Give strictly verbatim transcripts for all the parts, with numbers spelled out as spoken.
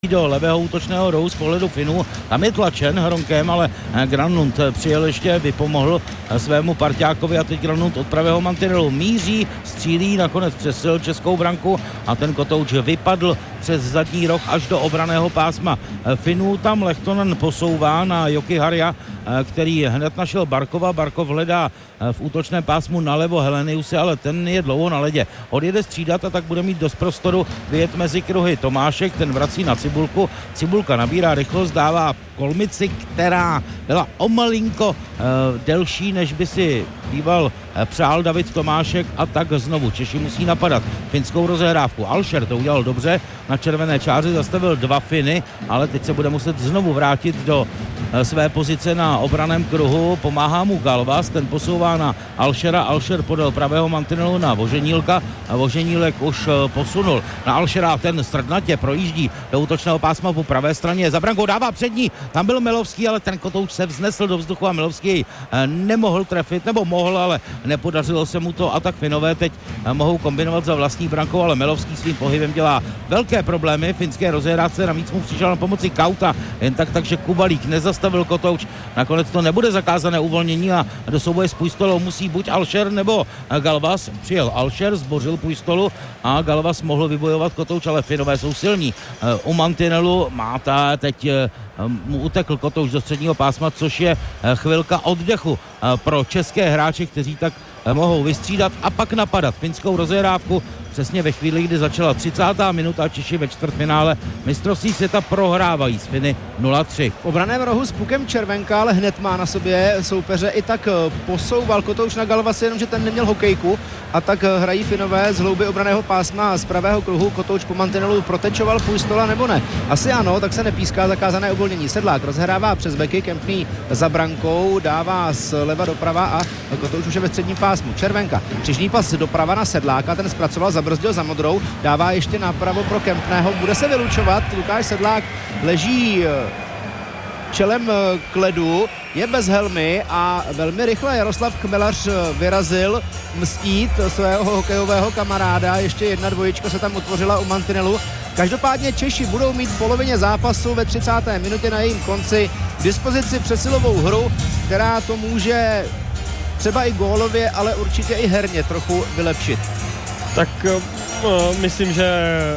do levého útočného rohu z pohledu Finů. Tam je tlačen Hronkem, ale Granlund přijel ještě, vypomohl svému parťákovi a teď Granlund od pravého mantinelu míří, střílí, nakonec přesil českou branku a ten kotouč vypadl přes zadní roh až do obraného pásma Finů. Tam Lehtonen posouvá na Jokiharja, který hned našel Barkova. Barkov hledá v útočném pásmu nalevo Heleniuse, ale ten je dlouho na ledě. Odjede střídat a tak bude mít dost prostoru vyjet mezi kruhy Tomášek, ten vrací na Cibulku. Cibulka nabírá rychlost, dává Kolmici, která byla o malinko eh, delší, než by si býval eh, přál David Tomášek, a tak znovu Češi musí napadat finskou rozehrávku. Alšer to udělal dobře, na červené čáře zastavil dva Finy, ale teď se bude muset znovu vrátit do eh, své pozice na obraném kruhu. Pomáhá mu Galvas, ten posouvá na Alšera, Alšer podal pravého mantinelu na Voženílka a Voženílek už eh, posunul na Alšera, ten strdnatě projíždí do útočného pásma po pravé straně, za brankou dává přední, tam byl Milovský, ale ten kotouč se vznesl do vzduchu a Milovský nemohl trefit, nebo mohl, ale nepodařilo se mu to, a tak Finové teď mohou kombinovat za vlastní brankou, ale Milovský svým pohybem dělá velké problémy finské rozehrádce, navíc mu přišel na pomoci Kauta, jen tak, takže Kubalík nezastavil kotouč, nakonec to nebude zakázané uvolnění a do souboje s Pujstolou musí buď Alšer nebo Galvas. Přijel Alšer, zbořil Pujstolu a Galvas mohl vybojovat kotouč, ale Finové jsou silní. U mantinelu má ta teď mu utekl kotouč do středního pásma, což je chvilka oddechu pro české hráče, kteří tak mohou vystřídat a pak napadat finskou rozehrávku přesně ve chvíli, kdy začala třicátá minuta. Češi ve čtvrtfinále mistrovství světa prohrávají s Finy nula tři. V obraném rohu s pukem Červenka, ale hned má na sobě soupeře, i tak posouval kotouč na Galvase, jenomže ten neměl hokejku, a tak hrají Finové z hlouby obranného pásma z pravého kruhu. Kotouč po mantinelu protečoval Pujstola nebo ne? Asi ano, tak se nepíská zakázané uvolnění. Sedlák rozhrává přes beky, Kempný za brankou, dává zleva doprava a kotouč už je ve středním pásmu. Červenka, křižní pas doprava na Sedláka, ten zpracoval, zabrzdil za modrou, dává ještě napravo pro Kempného, bude se vylučovat. Lukáš Sedlák leží čelem k ledu, je bez helmy a velmi rychle Jaroslav Chmelař vyrazil mstít svého hokejového kamaráda. Ještě jedna dvojička se tam utvořila u mantinelu. Každopádně Češi budou mít v polovině zápasu ve třicáté minutě na jejím konci k dispozici přesilovou hru, která to může třeba i gólově, ale určitě i herně trochu vylepšit. Tak no, myslím, že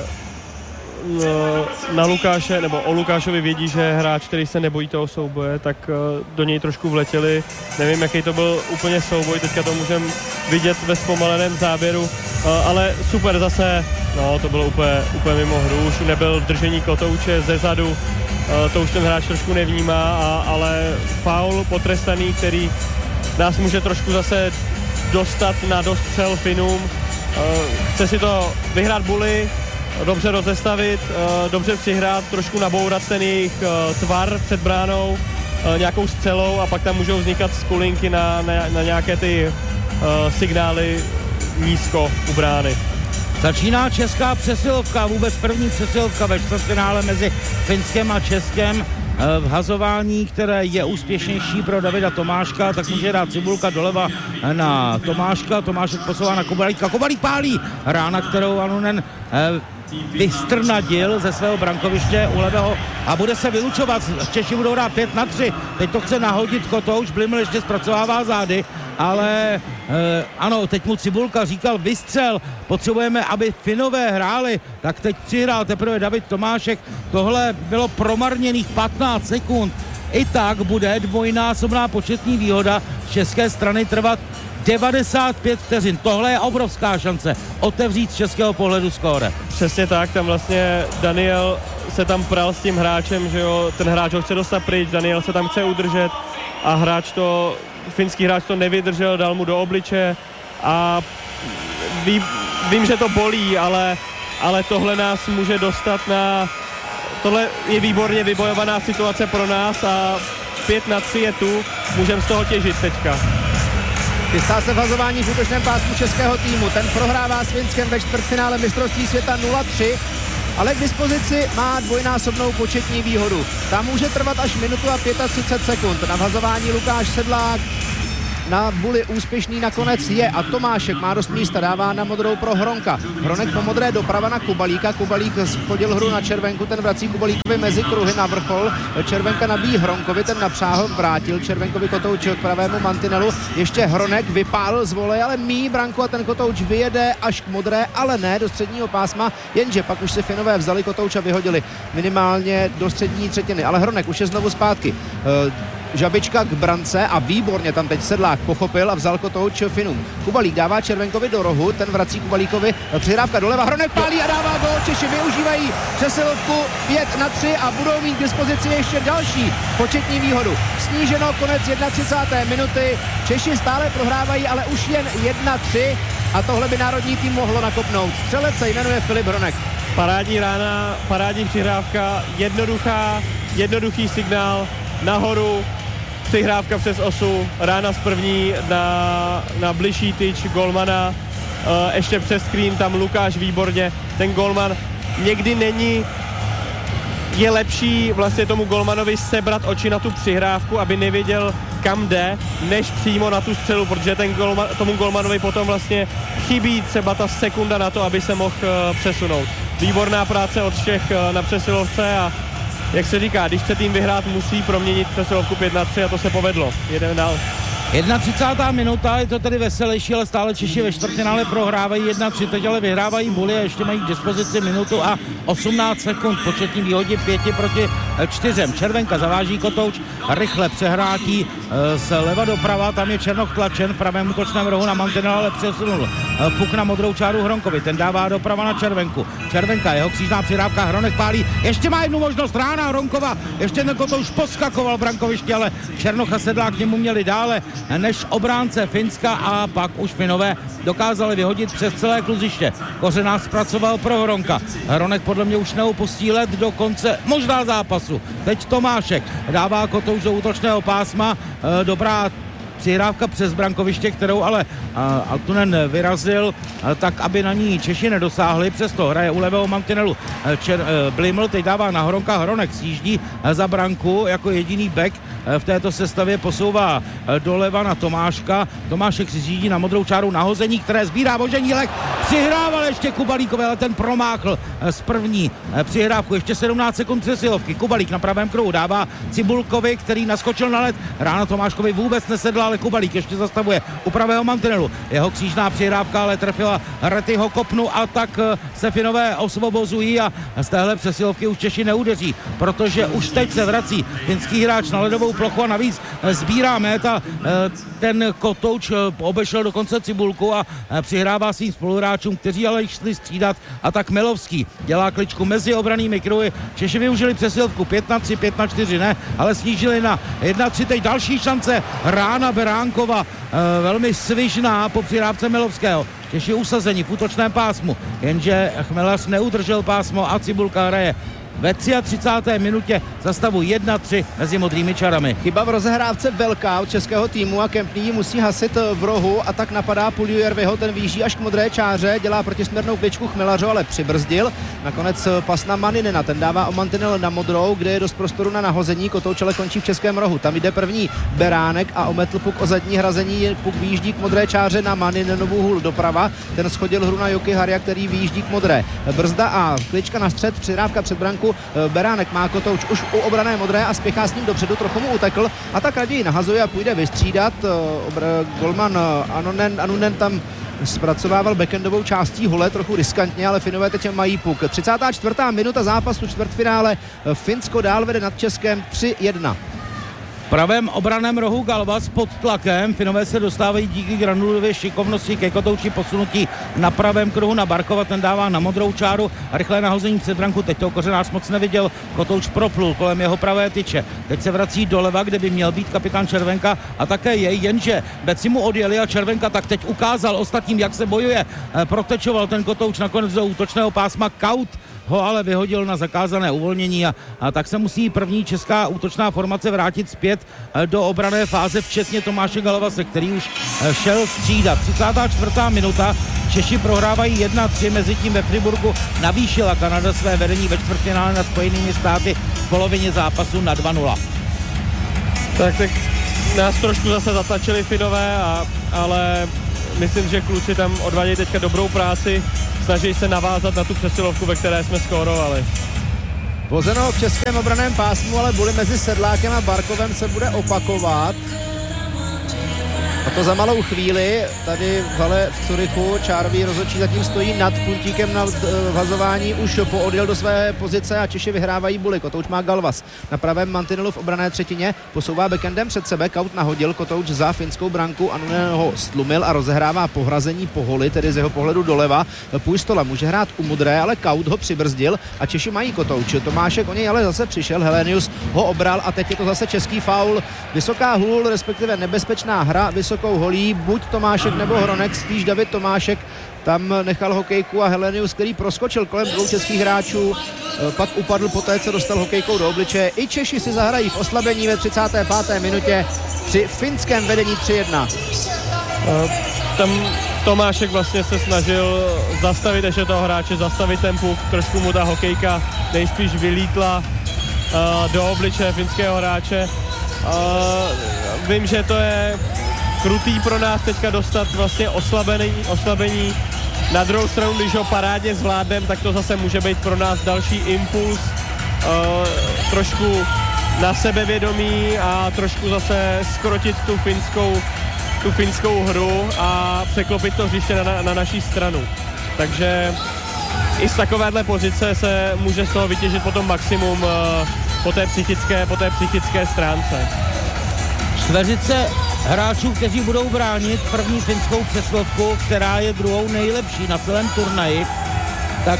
no, na Lukáše, nebo o Lukášovi vědí, že je hráč, který se nebojí toho souboje, tak do něj trošku vletěli. Nevím, jaký to byl úplně souboj, teďka to můžeme vidět ve zpomaleném záběru, ale super zase, no to bylo úplně, úplně mimo hru, už nebyl v držení kotouče ze zadu, to už ten hráč trošku nevnímá, a, ale faul potrestaný, který nás může trošku zase dostat na dostřel Finům. Chce si to vyhrát buly, dobře rozestavit, dobře přihrát, trošku nabourat ten jejich tvar před bránou nějakou střelou, a pak tam můžou vznikat skulinky na, na, na nějaké ty signály nízko u brány. Začíná česká přesilovka, vůbec první přesilovka ve čtvrtfinále mezi Finskem a Českem. V hazování, které je úspěšnější pro Davida Tomáška, tak může dát Cibulka doleva na Tomáška, Tomášek posouvá na Kubalíka, Kubalík pálí, rána, kterou Anunen eh, vystrnadil ze svého brankoviště u levého a bude se vylučovat. Češi budou dát pět na tři, teď to chce nahodit kotouč, Bliml ještě zpracovává zády, ale eh, ano, teď mu Cibulka říkal vystřel, potřebujeme, aby Finové hráli, tak teď přihrál teprve David Tomášek, tohle bylo promarněných patnáct sekund, i tak bude dvojnásobná početní výhoda z české strany trvat devadesát pět vteřin. Tohle je obrovská šance otevřít z českého pohledu skóre. Přesně tak, tam vlastně Daniel se tam pral s tím hráčem, že jo, ten hráč ho chce dostat pryč, Daniel se tam chce udržet a hráč to, finský hráč to nevydržel, dal mu do obliče a ví, vím, že to bolí, ale, ale tohle nás může dostat na, tohle je výborně vybojovaná situace pro nás a pět na tři je tu, můžeme z toho těžit teďka. Chystá se v hazování v útočném pásmu českého týmu. Ten prohrává s Finskem ve čtvrtfinále mistrovství světa nula tři, ale k dispozici má dvojnásobnou početní výhodu. Ta může trvat až minutu a třicet pět sekund. Na vhazování Lukáš Sedlák na Buli úspěšný nakonec je a Tomášek má dost místa, dává na modrou pro Hronka. Hronek po modré doprava na Kubalíka, Kubalík schodil hru na Červenku, ten vrací Kubalíkovi mezi kruhy na vrchol, Červenka nabíjí Hronkovi, ten napřáhl, vrátil Červenkovi Kotouč k pravému mantinelu, ještě Hronek vypálil z voleje, ale míjí branku a ten Kotouč vyjede až k modré, ale ne do středního pásma, jenže pak už si Finové vzali Kotouč a vyhodili minimálně do střední třetiny, ale Hronek už je znovu zpátky. Žabička k brance a výborně tam teď Sedlák pochopil a vzal Kotouč Finům. Kubalík dává Červenkovi do rohu, ten vrací Kubalíkovi, přihrávka doleva, Hronek pálí a dává gól. Češi využívají přesilovku pět na tři a budou mít k dispozici ještě další početní výhodu. Sníženo, konec třicáté první minuty, Češi stále prohrávají, ale už jen jedna tři a tohle by národní tým mohlo nakopnout. Střelec se jmenuje Filip Hronek. Parádní rána, parádní přihrávka, jednoduchá, jednoduchý signál nahoru, přihrávka přes osu, rána z první na, na bližší tyč golmana, uh, ještě přes screen tam Lukáš výborně, ten golman někdy není, je lepší vlastně tomu golmanovi sebrat oči na tu přihrávku, aby nevěděl kam jde, než přímo na tu střelu, protože ten golman, tomu golmanovi potom vlastně chybí třeba ta sekunda na to, aby se mohl uh, přesunout. Výborná práce od všech uh, na přesilovce a jak se říká, když chce tým vyhrát, musí proměnit přesilovku pět na tři a to se povedlo. Jedeme dál. třicátá první minuta, je to tedy veselější, ale stále Češi ve čtvrtfinále prohrávají jedna tři, teď ale vyhrávají Buli a ještě mají k dispozici minutu a osmnáct sekund, početní výhodě pěti proti čtyřem. Červenka zaváží Kotouč, rychle přehrátí zleva doprava, tam je Černoch tlačen v pravém útočném rohu na mantinel, ale přesunul puk na modrou čáru Hronkovi, ten dává doprava na Červenku. Červenka, jeho křížná přihrávka, Hronek pálí, ještě má jednu možnost, rána Hronkova, ještě ten Kotouč poskakoval brankoviště, ale Černoch a Sedlák k němu měli dále než obránce Finska a pak už Finové dokázali vyhodit přes celé kluziště. Kořenář zpracoval pro Hronka. Hronek podle mě už neopustí let do konce možná zápasu. Teď Tomášek dává Kotouč do útočného pásma. Dobrá přihrávka přes brankoviště, kterou ale Altunen vyrazil tak, aby na ní Češi nedosáhli, přesto hraje u levého mantinelu Čer, Bliml, teď dává na Hronka, Hronek sjíždí za branku jako jediný back v této sestavě, posouvá doleva na Tomáška, Tomášek si sjíždí na modrou čáru nahození, které sbírá Boženílek, přihrával ještě Kubalíkovi, ale ten promáchl z první přihrávku, ještě sedmnáct sekund přesilovky, Kubalík na pravém kruhu dává Cibulkovi, který naskočil na led, rána Tomáškovi vůbec nesedla, ale Kubalík ještě zastavuje u pravého mantinelu, jeho křížná přihrávka ale trefila Retyho kopnu a tak se Finové osvobozují a z téhle přesilovky už Češi neudeří, protože už teď se vrací finský hráč na ledovou plochu a navíc sbírá méta. Ten Kotouč obešel dokonce Cibulku a přihrává svým spoluhráčům, kteří ale šli střídat, a tak Milovský dělá kličku mezi obranými kruhy. Češi využili přesilovku pět na tři, pět na čtyři ne, ale snížili na jedna tři, teď další šance, rána Beránkova, velmi svižná po přihrávce Milovského. Češi usazení v útočném pásmu, jenže Chmelař neudržel pásmo a Cibulka hraje ve třicáté třetí minutě za stavu jedna tři mezi modrými čarami. Chyba v rozehrávce velká od českého týmu a Kempný musí hasit v rohu a tak napadá Puliu Jervyho, ten výjíždí až k modré čáře, dělá protisměrnou kličku Chmelařu, ale přibrzdil. Nakonec pas na Maninena, ten dává o mantinel na modrou, kde je dost prostoru na nahození, Kotouč ale končí v českém rohu. Tam jde první Beránek a ometl puk o zadní hrazení, puk výjíždí k modré čáře na Maninenovu hůl doprava, ten schodil hru na Joky Haria, který výjíždí k modré. Brzda a klička na střed, přihrávka před branku. Beránek má Kotouč už u obrané modré a spěchá s ním dopředu, trochu mu utekl a tak raději nahazuje a půjde vystřídat. Golman Anunen, Anunen tam zpracovával backendovou částí hole, trochu riskantně, ale Finové teď mají puk. třicátá čtvrtá minuta zápasu čtvrtfinále, Finsko dál vede nad Českem tři jedna. V pravém obraném rohu Galvas pod tlakem, Finové se dostávají díky Granulově šikovnosti ke Kotouči, posunutí na pravém kruhu na Barkova, ten dává na modrou čáru a rychlé nahození před branku, teď to Kořenář moc neviděl, Kotouč proplul kolem jeho pravé tyče, teď se vrací doleva, kde by měl být kapitán Červenka a také jej, jenže beci mu odjeli a Červenka tak teď ukázal ostatním, jak se bojuje, protečoval ten Kotouč nakonec do útočného pásma, Kaut ho ale vyhodil na zakázané uvolnění a, a tak se musí první česká útočná formace vrátit zpět do obranné fáze, včetně Tomáše Galavase, který už šel střídat. třicátá čtvrtá minuta, Češi prohrávají jedna tři, mezi tím ve Friburgu navýšila Kanada své vedení ve čtvrtfinále nad Spojenými státy v polovině zápasu na dva nula. Tak, tak nás trošku zase zatlačili Finové, a, ale myslím, že kluci tam odvádějí teďka dobrou práci, snaží se navázat na tu přesilovku, ve které jsme skórovali. Vozeno v českém obraném pásmu, ale Bully mezi Sedlákem a Barkovem se bude opakovat. A to za malou chvíli, tady v hale v Curychu, čárový rozhodčí zatím stojí nad puntíkem na vhazování, už poodjel do své pozice a Češi vyhrávají Bully. Kotouč má Galvas na pravém mantinelu v obrané třetině, posouvá backendem před sebe, Kaut nahodil, Kotouč za finskou branku, Anunen ho stlumil a rozehrává pohrazení Poholy, tedy z jeho pohledu doleva. Půjstola může hrát u Modré, ale Kaut ho přibrzdil a Češi mají Kotouč. Tomášek o něj ale zase přišel, Helenius ho obral a teď je to zase český faul. Vysoká hůl, respektive nebezpečná hra, vysokou holí, buď Tomášek nebo Hronek, spíš David Tomášek tam nechal hokejku a Helenius, který proskočil kolem dvou českých hráčů, pak upadl poté, co dostal hokejkou do obličeje. I Češi si zahrají v oslabení ve třicáté páté minutě při finském vedení tři jedna. Tam Tomášek vlastně se snažil zastavit ještě toho hráče, zastavit ten puk, trošku mu ta hokejka nejspíš vylítla uh, do obličeje finského hráče. Uh, vím, že to je krutý pro nás teďka dostat vlastně oslabení, oslabení. Na druhou stranu, když ho parádně zvládnem, tak to zase může být pro nás další impuls, uh, trošku na sebevědomí a trošku zase skrotit tu finskou, tu finskou hru a překlopit to hřiště na, na naší stranu. Takže i z takovéhle pozice se může z toho vytěžit potom maximum uh, po té psychické, po té psychické stránce. Čtveřice hráčů, kteří budou bránit první finskou přeslovku, která je druhou nejlepší na celém turnaji, tak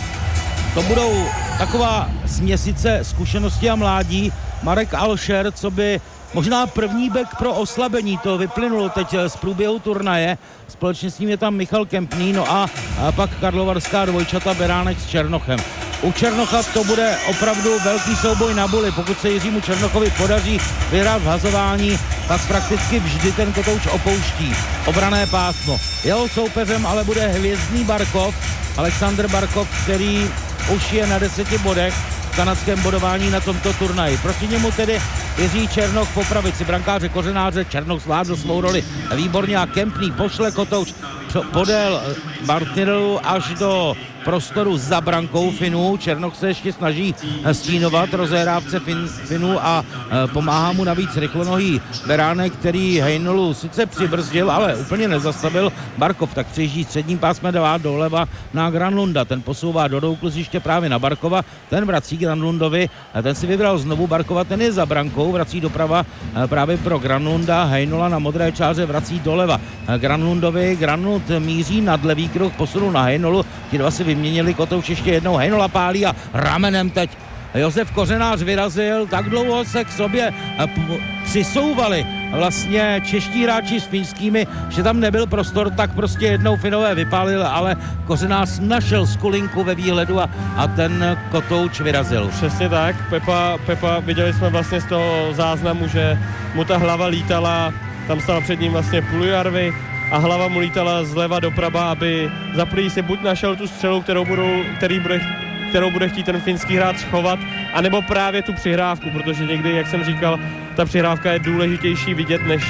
to budou taková směsice zkušenosti a mládí. Marek Alšer, co by možná první bek pro oslabení, to vyplynulo teď z průběhu turnaje. Společně s ním je tam Michal Kempný, no a, a pak karlovarská dvojčata Beránek s Černochem. U Černocha to bude opravdu velký souboj na Bully. Pokud se Jiřímu Černochovi podaří vyhrát vhazování, tak prakticky vždy ten Kotouč opouští obranné pásmo. Jeho soupeřem ale bude hvězdný Barkov, Alexander Barkov, který už je na deseti bodech v kanadském bodování na tomto turnaji. Proti němu tedy Jiří Černoch po pravici, brankáře Kořenáře. Černoch zvládl svou roli výborně a Kempný pošle Kotouč podél Martinelu až do prostoru za brankou Finů. Černoch se ještě snaží stínovat rozehrávce fin, Finů a e, pomáhá mu navíc rychlonohý Beránek, který Heinolu sice přibrzdil, ale úplně nezastavil. Barkov tak přijíždí středním pásmem dává doleva na Granlunda. Ten posouvá do doukluziště právě na Barkova. Ten vrací Granlundovi. Ten si vybral znovu Barkova, ten je za brankou, vrací doprava e, právě pro Granlunda. Heinola na modré čáře vrací doleva e, Granlundovi. Granlund míří nad levý kruh, posunul na Heinolu. Ti dva si vyměnili Kotouč ještě jednou. Heinola pálí a ramenem teď Josef Kořenář vyrazil, tak dlouho se k sobě přisouvali vlastně čeští hráči s finskými, že tam nebyl prostor, tak prostě jednou Finové vypálil, ale Kořenář našel skulinku ve výhledu a, a ten Kotouč vyrazil. Přesně tak, Pepa, Pepa, viděli jsme vlastně z toho záznamu, že mu ta hlava lítala, tam stál před ním vlastně Puljujärvi a hlava mu lítala zleva doprava, aby za první si buď našel tu střelu, kterou, budou, který bude, kterou bude chtít ten finský hráč schovat, anebo právě tu přihrávku, protože někdy, jak jsem říkal, ta přihrávka je důležitější vidět, než,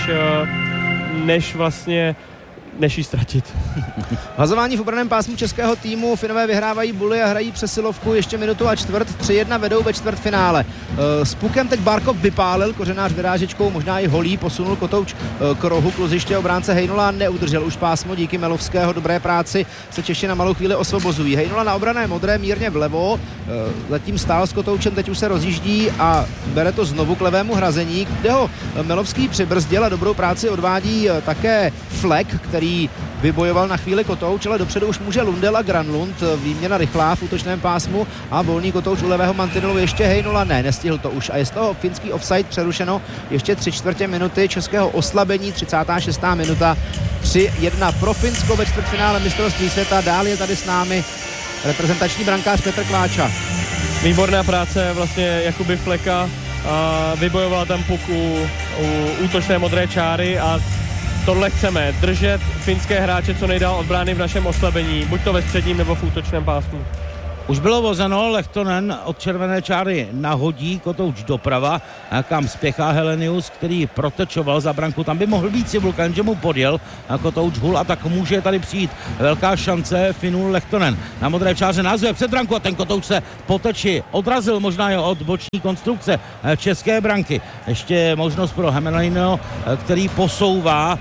než vlastně než ji ztratit. Vazování v obraném pásmu českého týmu. Finové vyhrávají Bully a hrají přesilovku ještě minutu a čtvrt. tři jedna vedou ve čtvrtfinále. S pukem teď Barkov vypálil, Kořenář vyrážečkou, možná i holí, posunul Kotouč k rohu kluziště. Obránce Heinola neudržel už pásmo, díky Melovského dobré práci se Češi na malou chvíli osvobozují. Heinola na obrané modré mírně vlevo, zatím stál s Kotoučem, teď už se rozjíždí a bere to znovu k levému hrazení, kde ho Melovský přibrzdil a dobrou práci odvádí také Fleck, který vybojoval na chvíli Kotouč, ale dopředu už může Lundell a Granlund, výměna rychlá v útočném pásmu a volný Kotouč u levého mantinelu, ještě Heinola ne, nestihl to už a je z toho finský offside přerušeno ještě tři čtvrtě minuty českého oslabení, třicátá šestá minuta, tři jedna pro Finsko ve čtvrtfinále mistrovství světa. Dál je tady s námi reprezentační brankář Petr Kláča. Výborná práce vlastně Jakuby Fleka, a vybojoval tam puk u, u útočné modré čáry a tohle chceme, držet finské hráče co nejdál od brány v našem oslabení, buď to ve středním nebo v útočném pásmu. Už bylo vozeno, Lehtonen od červené čáry nahodí, Kotouč doprava, kam spěchá Helenius, který protečoval za branku, tam by mohl být Cibulka, jenže mu podjel Kotouč hul a tak může tady přijít velká šance Finů. Lehtonen na modré čáře názve před branku a ten Kotouč se po teči odrazil možná jo od boční konstrukce české branky. Ještě možnost pro Hämäläinen, který posouvá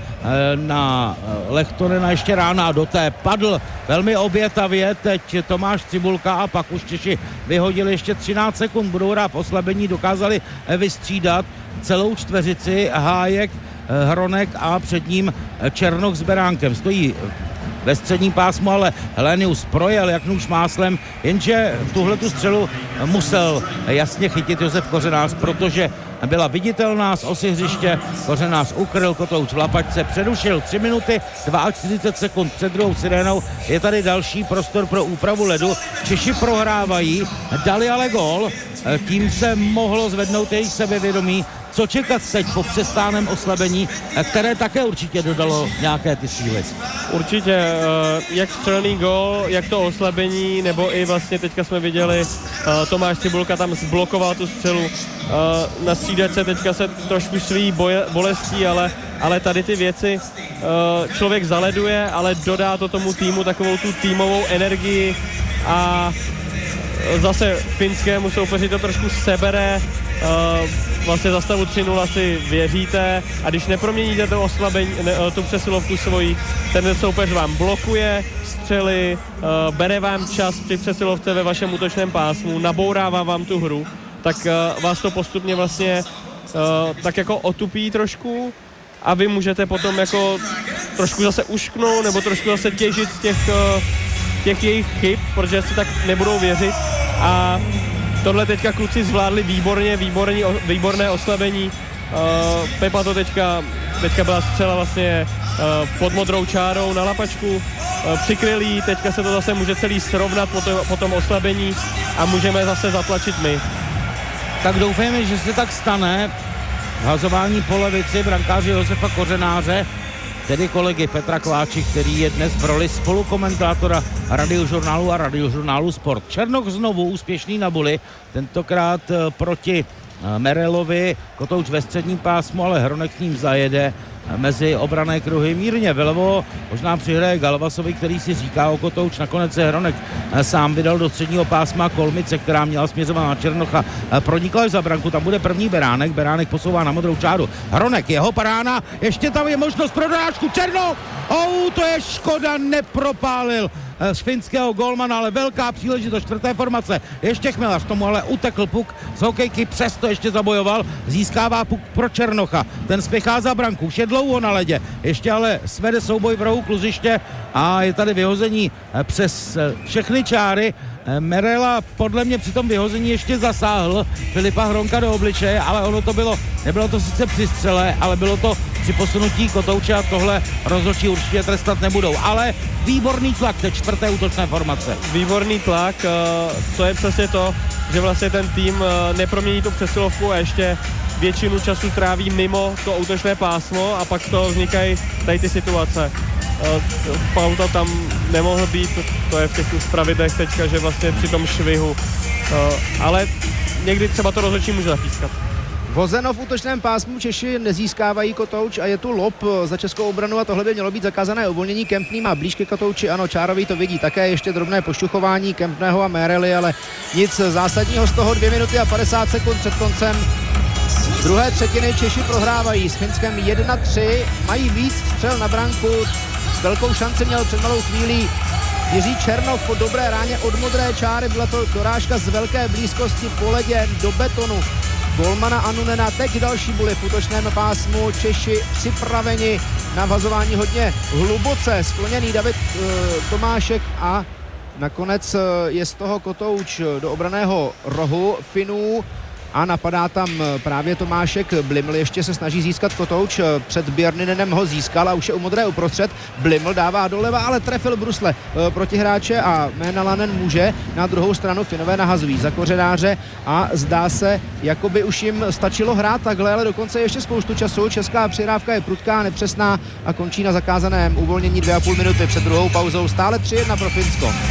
na Lehtonena ještě ráno a do té padl velmi obětavě teď Tomáš Cibulka a pak už Češi vyhodili ještě třináct sekund, budou hrát v oslabení, dokázali vystřídat celou čtveřici Hájek, Hronek a před ním Černoch s Beránkem. Stojí ve středním pásmu, ale Helenius projel jak nůž máslem, jenže tuhletu střelu musel jasně chytit Josef Kořenář, protože byla viditelná z osy hřiště, Kořenář ukryl, Kotouč v lapačce přerušil tři minuty čtyřicet dva sekund před druhou sirénou. Je tady další prostor pro úpravu ledu, Češi prohrávají, dali ale gól, tím se mohlo zvednout jejich sebevědomí. Co čekat teď po přestáném oslabení, které také určitě dodalo nějaké ty síly? Určitě, jak střelný gól, jak to oslabení, nebo i vlastně teďka jsme viděli, Tomáš Cibulka tam zblokoval tu střelu. Na střídačce teďka se trošku šví boje, bolestí, ale, ale tady ty věci člověk zaleduje, ale dodá to tomu týmu takovou tu týmovou energii a zase finskému soupeři to trošku sebere. Vlastně za stavu tři nula si věříte a když neproměníte to oslabení, ne, tu přesilovku svojí, ten soupeř vám blokuje střely, uh, bere vám čas při přesilovce ve vašem útočném pásmu, nabourává vám tu hru, tak uh, vás to postupně vlastně uh, tak jako otupí trošku a vy můžete potom jako trošku zase ušknout nebo trošku zase těžit z těch, uh, těch jejich chyb, protože si tak nebudou věřit a tohle teďka kluci zvládli výborně, výborně výborné oslabení. Uh, Pepa to teďka, teďka byla střela vlastně uh, pod modrou čárou na lapačku, uh, přikryl jí, teďka se to zase může celý srovnat po, to, po tom oslabení a můžeme zase zatlačit my. Tak doufejme, že se tak stane. Hazování po levici brankáře Josefa Kořenáře, tedy kolegy Petra Kováči, který je dnes v roli spolukomentátora Radiožurnálu a Radiožurnálu Sport. Černoch znovu úspěšný na buli, tentokrát proti Merelovi, Kotouč ve středním pásmu, ale Hronek s ním zajede mezi obrané kruhy mírně vlevo, možná přihraje Galvasovi, který si říká o Kotouč, nakonec se Hronek sám vydal do středního pásma Kolmice, která měla směřovat na Černocha, pronikla za branku, tam bude první Beránek, Beránek posouvá na modrou čáru, Hronek, jeho parána, ještě tam je možnost pro dorážku, Černoch, oh, to je škoda, nepropálil z finského golmana, ale velká příležitost čtvrté formace. Ještě Chmelař, tomu ale utekl puk z hokejky, přesto ještě zabojoval, získává puk pro Černocha. Ten spěchá za branku, už je dlouho na ledě, ještě ale svede souboj v rohu kluziště a je tady vyhození přes všechny čáry. Merela podle mě při tom vyhození ještě zasáhl Filipa Hronka do obličeje, ale ono to bylo, nebylo to sice při střele, ale bylo to při posunutí Kotouče a tohle rozhodčí určitě trestat nebudou, ale výborný tlak té čtvrté útočné formace. Výborný tlak, to je přesně to, že vlastně ten tým nepromění tu přesilovku a ještě většinu času tráví mimo to útočné pásmo a pak z toho vznikají tady ty situace. Pauta tam nemohl být, to je v těch pravidlech teďka, že vlastně při tom švihu, ale někdy třeba to rozhodčí může zapískat. Vozeno v útočném pásmu, Češi nezískávají Kotouč a je tu lob za českou obranu a tohle by mělo být zakázané uvolnění. Kempný má blíž ke Kotouči, ano, Čárový to vidí také, ještě drobné pošťuchování Kempného a Merely, ale nic zásadního z toho, dvě minuty a padesát sekund před koncem druhé třetiny. Češi prohrávají s Finskem jedna tři, mají víc střel na branku, velkou šanci měl před malou chvílí Jiří Černoch po dobré ráně od modré čáry, byla to dorážka z velké blízkosti po ledě do betonu golmana Annunena. Teď další buly v útočném pásmu, Češi připraveni na vazování hodně hluboce, skloněný David uh, Tomášek a nakonec uh, je z toho Kotouč do obraného rohu Finů a napadá tam právě Tomášek. Bliml ještě se snaží získat Kotouč, před Björninenem ho získal a už je u modré uprostřed. Bliml dává doleva, ale trefil brusle protihráče a Hämäläinen může na druhou stranu. Finové nahazují za Kořenáře a zdá se, jako by už jim stačilo hrát takhle, ale dokonce ještě spoustu času. Česká přihrávka je prudká, nepřesná a končí na zakázaném uvolnění dvě a půl minuty před druhou pauzou. Stále tři jedna pro Finsko.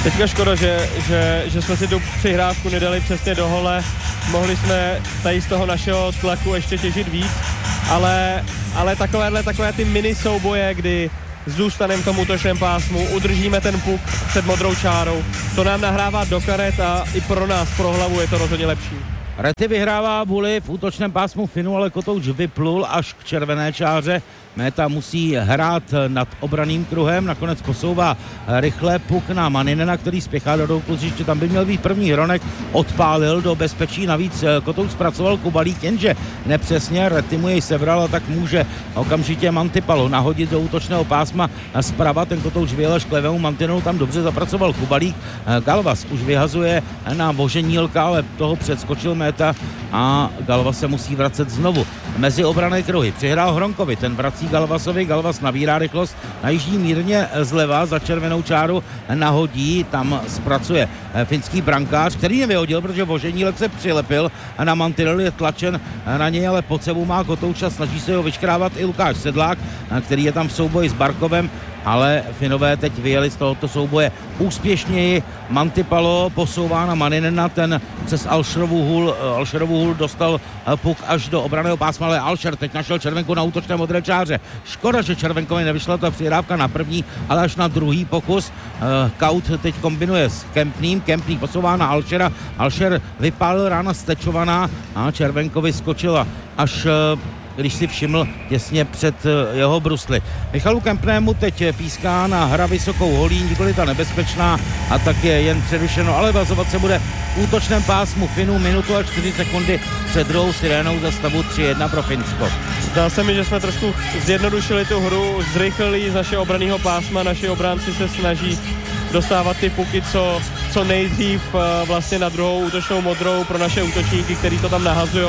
Teďka škoda, že, že, že jsme si tu přihrávku nedali přesně do hole. Mohli jsme tady z toho našeho tlaku ještě těžit víc, ale, ale takovéhle, takové ty mini souboje, kdy zůstaneme v tom útočném pásmu, udržíme ten puk před modrou čárou, to nám nahrává do karet a i pro nás, pro hlavu je to rozhodně lepší. Rety vyhrává buly v útočném pásmu Finu, ale Kotouč vyplul až k červené čáře. Méta musí hrát nad obraným kruhem, nakonec posouvá rychle puk na Maninena, který spěchá do doukluziště, tam by měl být první hronek, odpálil do bezpečí, navíc Kotouč zpracoval Kubalík, jenže nepřesně, Rety mu jej sebral a tak může okamžitě Mantipalu nahodit do útočného pásma zprava, ten Kotouč vyjel až k levému mantinelu, tam dobře zapracoval Kubalík, Galvas už vyhazuje na Voženílka, ale toho předskočil Méta a Galvas se musí vracet znovu mezi obranné kruhy, přihrál Hronkovi, ten vrací Galvasovi, Galvas nabírá rychlost, najíždí mírně zleva za červenou čáru, nahodí, tam zpracuje finský brankář, který nevyhodil, protože Voženílek se přilepil a na mantinel je tlačen na něj, ale pod sebou má Kotouča, snaží se ho vyškrávat i Lukáš Sedlák, který je tam v souboji s Barkovem, ale Finové teď vyjeli z tohoto souboje úspěšněji. Mantipalo posouvá na Maninena, ten přes Alšerovu hůl, Alšerovu hůl dostal puk až do obranného pásma, ale Alšer teď našel červenku na útočné modré čáře. Škoda, že červenkovi nevyšla ta přihrávka na první, ale až na druhý pokus. Kaut teď kombinuje s Kempným, Kempný posouvá na Alšera, Alšer vypálil rána stečovaná a červenkovi skočila až když si všiml těsně před jeho brusly. Michalu Kempnému teď píská na hra vysokou holí, nikoli ta nebezpečná a tak je jen přerušeno, ale vazovat se bude v útočném pásmu Finů minutu a čtyři sekundy před druhou sirénou za stavu tři jedna pro Finsko. Zdá se mi, že jsme trošku zjednodušili tu hru, zrychlili z našeho obranného pásma, naši obránci se snaží dostávat ty puky co, co nejdřív vlastně na druhou útočnou modrou pro naše útočníky, který to tam nahazujou.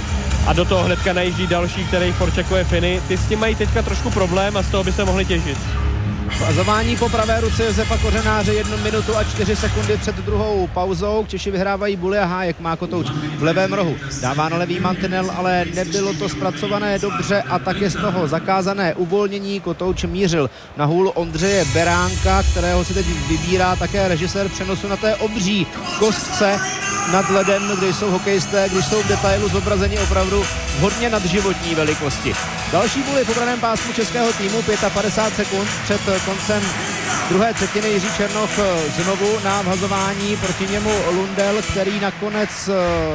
A do toho hnedka najíždí další, který forčekuje Finy. Ty s tím mají teďka trošku problém a z toho by se mohli těžit. Zavání po pravé ruce Josefa Kořenáře jednu minutu a čtyři sekundy před druhou pauzou. Češi vyhrávají buly a Hájek má Kotouč v levém rohu. Dává na levý mantinel, ale nebylo to zpracované dobře a také z toho zakázané uvolnění Kotouč mířil na hůl Ondřeje Beránka, kterého si teď vybírá také režisér přenosu na té obří kostce nad ledem, kde jsou hokejisté, když jsou v detailu zobrazeni opravdu hodně nadživotní velikosti. Další buly v obraném pásmu českého týmu, padesát pět sekund před koncem druhé třetiny. Jiří Černoch znovu na vhazování, proti němu Lundel, který nakonec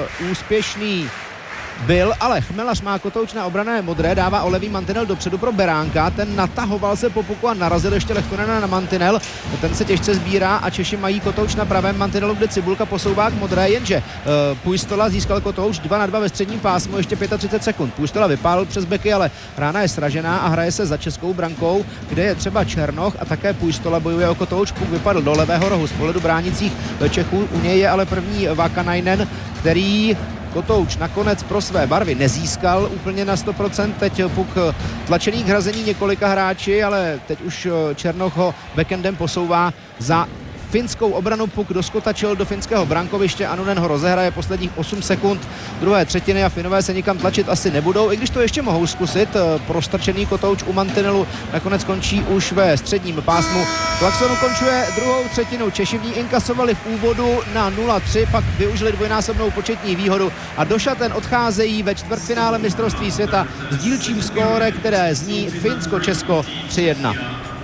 úspěšný byl, ale Chmelař má Kotouč na obrané modré, dává o levý mantinel dopředu pro Beránka, ten natahoval se po puku a narazil ještě Lehtonena na mantinel, ten se těžce sbírá a Češi mají Kotouč na pravém mantinelu, kde Cibulka posouvá k modré, jenže uh, Pujstola získal Kotouč dva na dva ve středním pásmu, ještě třicet pět sekund. Pujstola vypálil přes beky, ale rána je sražená a hraje se za českou brankou, kde je třeba Černoch a také Pujstola bojuje o Kotouč, puk vypadl do levého rohu z pohledu bránících Čechů, u něj je ale první Vakanainen, který Kotouč nakonec pro své barvy nezískal úplně na sto procent, teď puk tlačený k hrazení několika hráči, ale teď už Černoch ho backendem posouvá za finskou obranu, puk doskotačil do finského brankoviště, Anunen ho rozehraje posledních osm sekund druhé třetiny a Finové se nikam tlačit asi nebudou, i když to ještě mohou zkusit. Prostrčený Kotouč u mantinelu nakonec končí už ve středním pásmu. Klaxon ukončuje druhou třetinu, Češi v ní inkasovali v úvodu na nula tři, pak využili dvojnásobnou početní výhodu a do šaten odcházejí ve čtvrtfinále mistrovství světa s dílčím skóre, které zní Finsko-Česko tři jedna.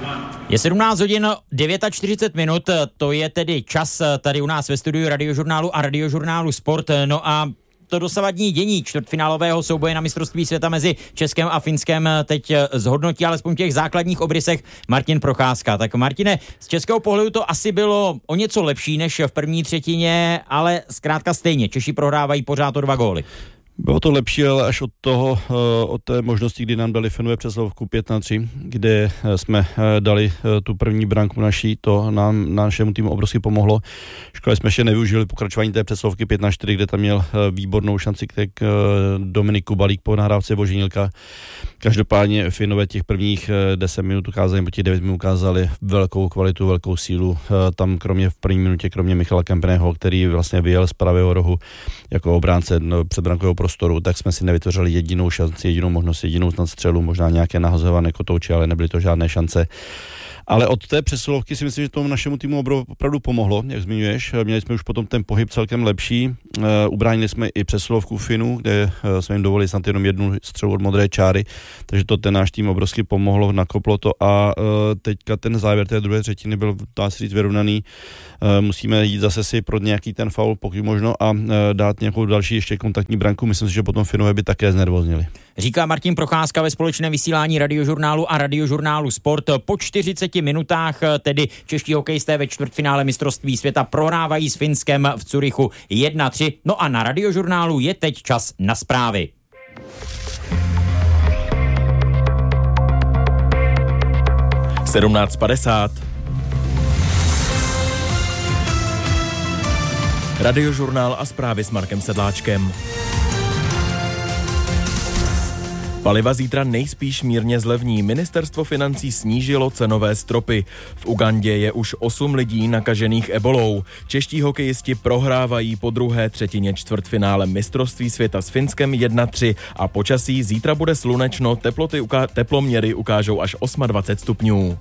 Je sedmnáct hodin čtyřicet devět minut, to je tedy čas tady u nás ve studiu Radiožurnálu a Radiožurnálu Sport. No a to dosavadní dění čtvrtfinálového souboje na mistrovství světa mezi Českem a Finskem teď zhodnotí alespoň v těch základních obrysech Martin Procházka. Tak Martine, z českého pohledu to asi bylo o něco lepší než v první třetině, ale zkrátka stejně, Češi prohrávají pořád o dva góly. Bylo to lepší, ale až od toho, od té možnosti, kdy nám dali Finové přesilovku pět na tři, kde jsme dali tu první branku naší, to nám, našemu týmu obrovsky pomohlo. Škoda jsme ještě nevyužili pokračování té přesilovky pět na čtyři, kde tam měl výbornou šanci k Dominik Kubalík po nahrávce Voženílka. Každopádně Finové těch prvních deset minut ukázali, po těch devět minut ukázali velkou kvalitu, velkou sílu. Tam kromě v první minutě, kromě Michala Kempného, který vlastně vyjel z pravého rohu jako obránce před brankového prostoru, tak jsme si nevytvořili jedinou šanci, jedinou možnost, jedinou snad střelu, možná nějaké nahazované Kotouče, ale nebyly to žádné šance. Ale od té přesilovky si myslím, že tomu našemu týmu opravdu pomohlo, jak zmiňuješ. Měli jsme už potom ten pohyb celkem lepší. Ubránili jsme i přesilovku Finů, kde jsme jim dovolili snad jenom jednu střelu od modré čáry, takže to ten náš tým obrovsky pomohlo, nakoplo to a teďka ten závěr té druhé třetiny byl, dá se říct, vyrovnaný. Musíme jít zase si pro nějaký ten faul, pokud možno, a dát nějakou další ještě kontaktní branku. Myslím si, že potom Finové by také znervoznili. Říká Martin Procházka ve společném vysílání Radiožurnálu a Radiožurnálu Sport. Po čtyřiceti minutách tedy čeští hokejisté ve čtvrtfinále mistrovství světa prohrávají s Finskem v Curychu jedna tři. No a na Radiožurnálu je teď čas na zprávy. sedmnáct padesát. Radiožurnál a zprávy s Markem Sedláčkem. Paliva zítra nejspíš mírně zlevní. Ministerstvo financí snížilo cenové stropy. V Ugandě je už osm lidí nakažených ebolou. Čeští hokejisti prohrávají po druhé třetině čtvrtfinále mistrovství světa s Finskem jedna tři a počasí zítra bude slunečno, teploty uká- teploměry ukážou až dvacet osm stupňů.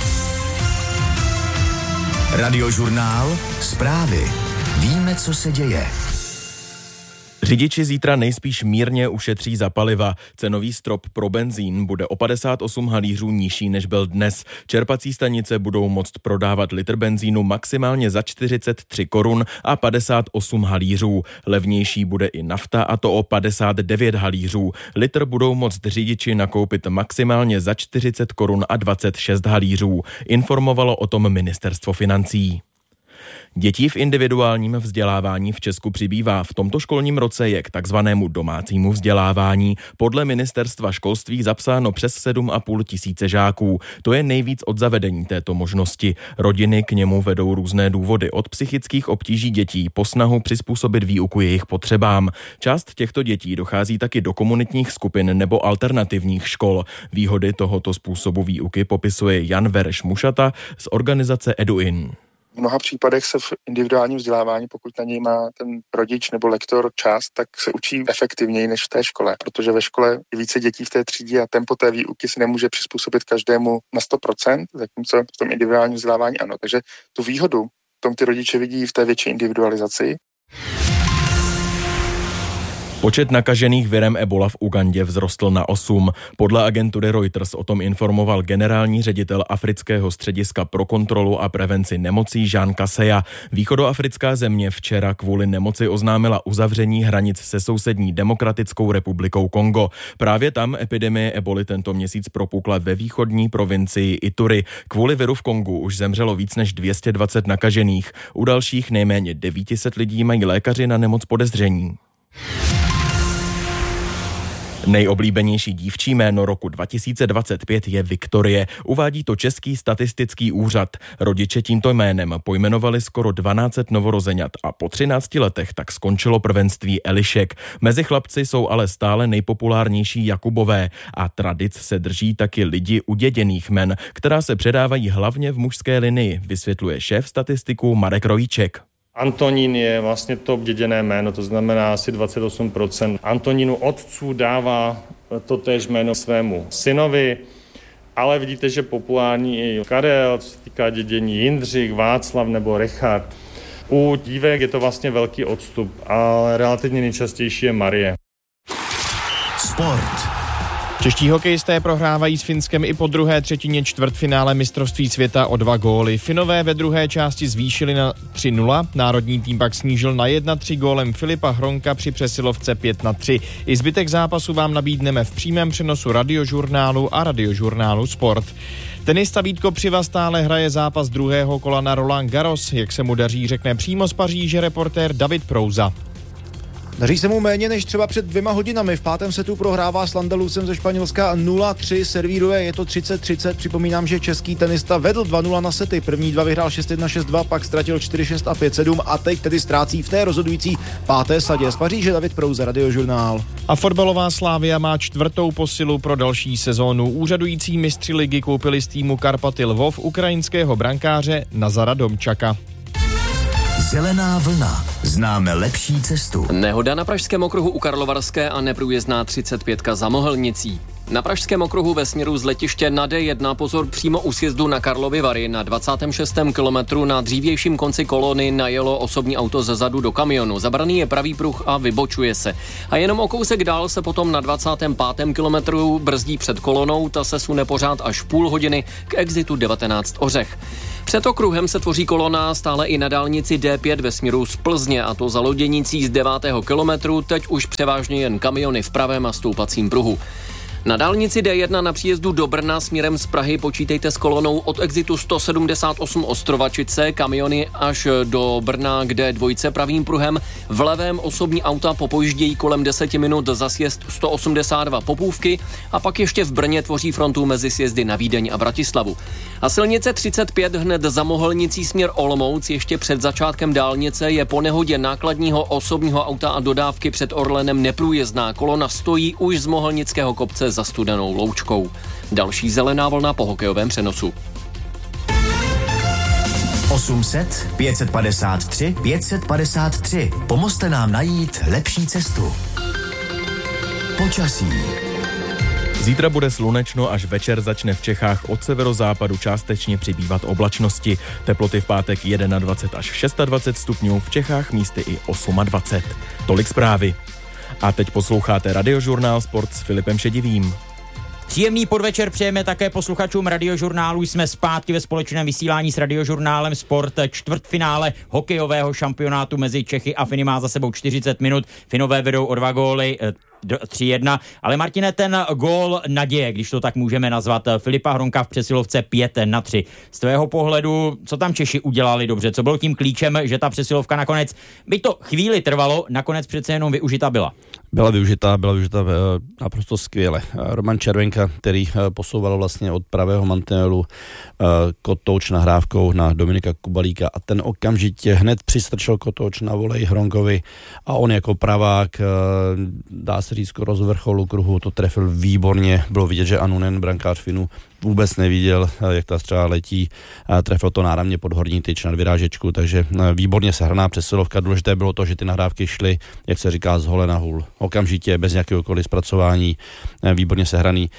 Radiožurnál, zprávy. Víme, co se děje. Řidiči zítra nejspíš mírně ušetří za paliva. Cenový strop pro benzín bude o padesát osm halířů nižší, než byl dnes. Čerpací stanice budou moct prodávat litr benzínu maximálně za čtyřicet tři korun a padesát osm halířů. Levnější bude i nafta, a to o padesát devět halířů. Litr budou moct řidiči nakoupit maximálně za čtyřicet korun a dvacet šest halířů. Informovalo o tom Ministerstvo financí. Dětí v individuálním vzdělávání v Česku přibývá. V tomto školním roce je k takzvanému domácímu vzdělávání podle Ministerstva školství zapsáno přes sedm a půl tisíce žáků. To je nejvíc od zavedení této možnosti. Rodiny k němu vedou různé důvody, od psychických obtíží dětí po snahu přizpůsobit výuku jejich potřebám. Část těchto dětí dochází taky do komunitních skupin nebo alternativních škol. Výhody tohoto způsobu výuky popisuje Jan Vereš Mušata z organizace EduIn. V mnoha případech se v individuálním vzdělávání, pokud na něj má ten rodič nebo lektor čas, tak se učí efektivněji než v té škole, protože ve škole je více dětí v té třídě a tempo té výuky si nemůže přizpůsobit každému na sto procent, zatímco v tom individuálním vzdělávání ano. Takže tu výhodu v tom ty rodiče vidí v té větší individualizaci. Počet nakažených virem ebola v Ugandě vzrostl na osm. Podle agentury Reuters o tom informoval generální ředitel Afrického střediska pro kontrolu a prevenci nemocí Jean Kaseya. Východoafrická země včera kvůli nemoci oznámila uzavření hranic se sousední Demokratickou republikou Kongo. Právě tam epidemie eboli tento měsíc propukla ve východní provincii Ituri. Kvůli viru v Kongu už zemřelo víc než dvě stě dvacet nakažených. U dalších nejméně devět set lidí mají lékaři na nemoc podezření. Nejoblíbenější dívčí jméno roku dva tisíce dvacet pět je Viktorie. Uvádí to Český statistický úřad. Rodiče tímto jménem pojmenovali skoro dvanáct set novorozeňat a po třinácti letech tak skončilo prvenství Elišek. Mezi chlapci jsou ale stále nejpopulárnější Jakubové a tradic se drží taky lidi uděděných jmen, která se předávají hlavně v mužské linii, vysvětluje šéf statistiků Marek Rojíček. Antonín je vlastně to děděné jméno, to znamená asi dvacet osm procent. Antonínu otců dává totéž jméno svému synovi, ale vidíte, že populární i Karel, co se týká dědění Jindřich, Václav nebo Richard. U dívek je to vlastně velký odstup, ale relativně nejčastější je Marie. Sport. Čeští hokejisté prohrávají s Finskem i po druhé třetině čtvrtfinále mistrovství světa o dva góly. Finové ve druhé části zvýšili na tři nula, národní tým pak snížil na jedna tři gólem Filipa Hronka při přesilovce pět na tři. I zbytek zápasu vám nabídneme v přímém přenosu Radiožurnálu a Radiožurnálu Sport. Tenista Vít Kopřiva stále hraje zápas druhého kola na Roland Garros. Jak se mu daří, řekne přímo z Paříže reportér David Prouza. Daří se mu méně než třeba před dvěma hodinami. V pátém setu prohrává s Landalusem ze Španělska nula tři, servíruje, je to třicet třicet. Připomínám, že český tenista vedl dva nula na sety. První dva vyhrál šest jedna šest dva, pak ztratil čtyři šest a pět sedm a teď tedy ztrácí v té rozhodující páté sadě. Z Paříže David Prouza, Radiožurnál. A fotbalová Slavia má čtvrtou posilu pro další sezónu. Úřadující mistři ligy koupili z týmu Karpaty Lvov ukrajinského brankáře Nazara Domčaka. Zelená vlna. Známe lepší cestu. Nehoda na pražském okruhu u Karlovarské a neprůjezdná třicet pět za Mohelnicí. Na pražském okruhu ve směru z letiště na D jedna pozor přímo u sjezdu na Karlovy Vary. Na dvacátém šestém kilometru na dřívějším konci kolony najelo osobní auto ze zadu do kamionu. Zabraný je pravý pruh a vybočuje se. A jenom o kousek dál se potom na dvacátém pátém kilometru brzdí před kolonou, ta se sune pořád až půl hodiny k exitu devatenáct Ořech. Před okruhem se tvoří kolona stále i na dálnici D pět ve směru z Plzně, a to za loděnicí z devátého kilometru, teď už převážně jen kamiony v pravém a stoupacím pruhu. Na dálnici D jedna na příjezdu do Brna směrem z Prahy počítejte s kolonou od exitu sto sedmdesát osm Ostrovačice, kamiony až do Brna k D dva pravým pruhem. V levém osobní auta popojíždějí kolem deseti minut za sjezd sto osmdesát dva Popůvky a pak ještě v Brně tvoří frontu mezi sjezdy na Vídeň a Bratislavu. A silnice třicet pět hned za Mohelnicí směr Olomouc ještě před začátkem dálnice je po nehodě nákladního osobního auta a dodávky před Orlenem neprůjezdná. Kolona stojí už z Mohelnického kopce za Studenou Loučkou. Další zelená vlna po hokejovém přenosu. osm set, pět set padesát tři, pět set padesát tři. Pomozte nám najít lepší cestu. Počasí. Zítra bude slunečno, až večer začne v Čechách od severozápadu částečně přibývat oblačnosti. Teploty v pátek dvacet jedna až dvacet šest stupňů, v Čechách místy i dvacet osm. Tolik zprávy. A teď posloucháte Radiožurnál Sport s Filipem Šedivým. Příjemný podvečer přejeme také posluchačům Radiožurnálu. Jsme zpátky ve společném vysílání s Radiožurnálem Sport. Čtvrtfinále hokejového šampionátu mezi Čechy a Finy má za sebou čtyřicet minut. Finové vedou o dva góly, tři jedna. Ale Martine, ten gól naděje, když to tak můžeme nazvat, Filipa Hronka v přesilovce pět na tři. Z tvého pohledu, co tam Češi udělali dobře? Co bylo tím klíčem, že ta přesilovka nakonec, by to chvíli trvalo, nakonec přece jenom využita byla? Byla využitá, byla využitá naprosto skvěle. Roman Červenka, který posouval vlastně od pravého mantinelu kotouč nahrávkou na Dominika Kubalíka a ten okamžitě hned přistrčil kotouč na volej Hronkovi a on jako pravák, dá se říct, skoro z vrcholu kruhu to trefil výborně. Bylo vidět, že Anunen, brankář Finů, vůbec neviděl, jak ta střela letí. Trefil to náramně pod horní tyč nad vyrážečku, takže výborně sehraná přesilovka. Důležité bylo to, že ty nahrávky šly, jak se říká, z hole na hůl. Okamžitě, bez jakéhokoliv zpracování, výborně sehraný.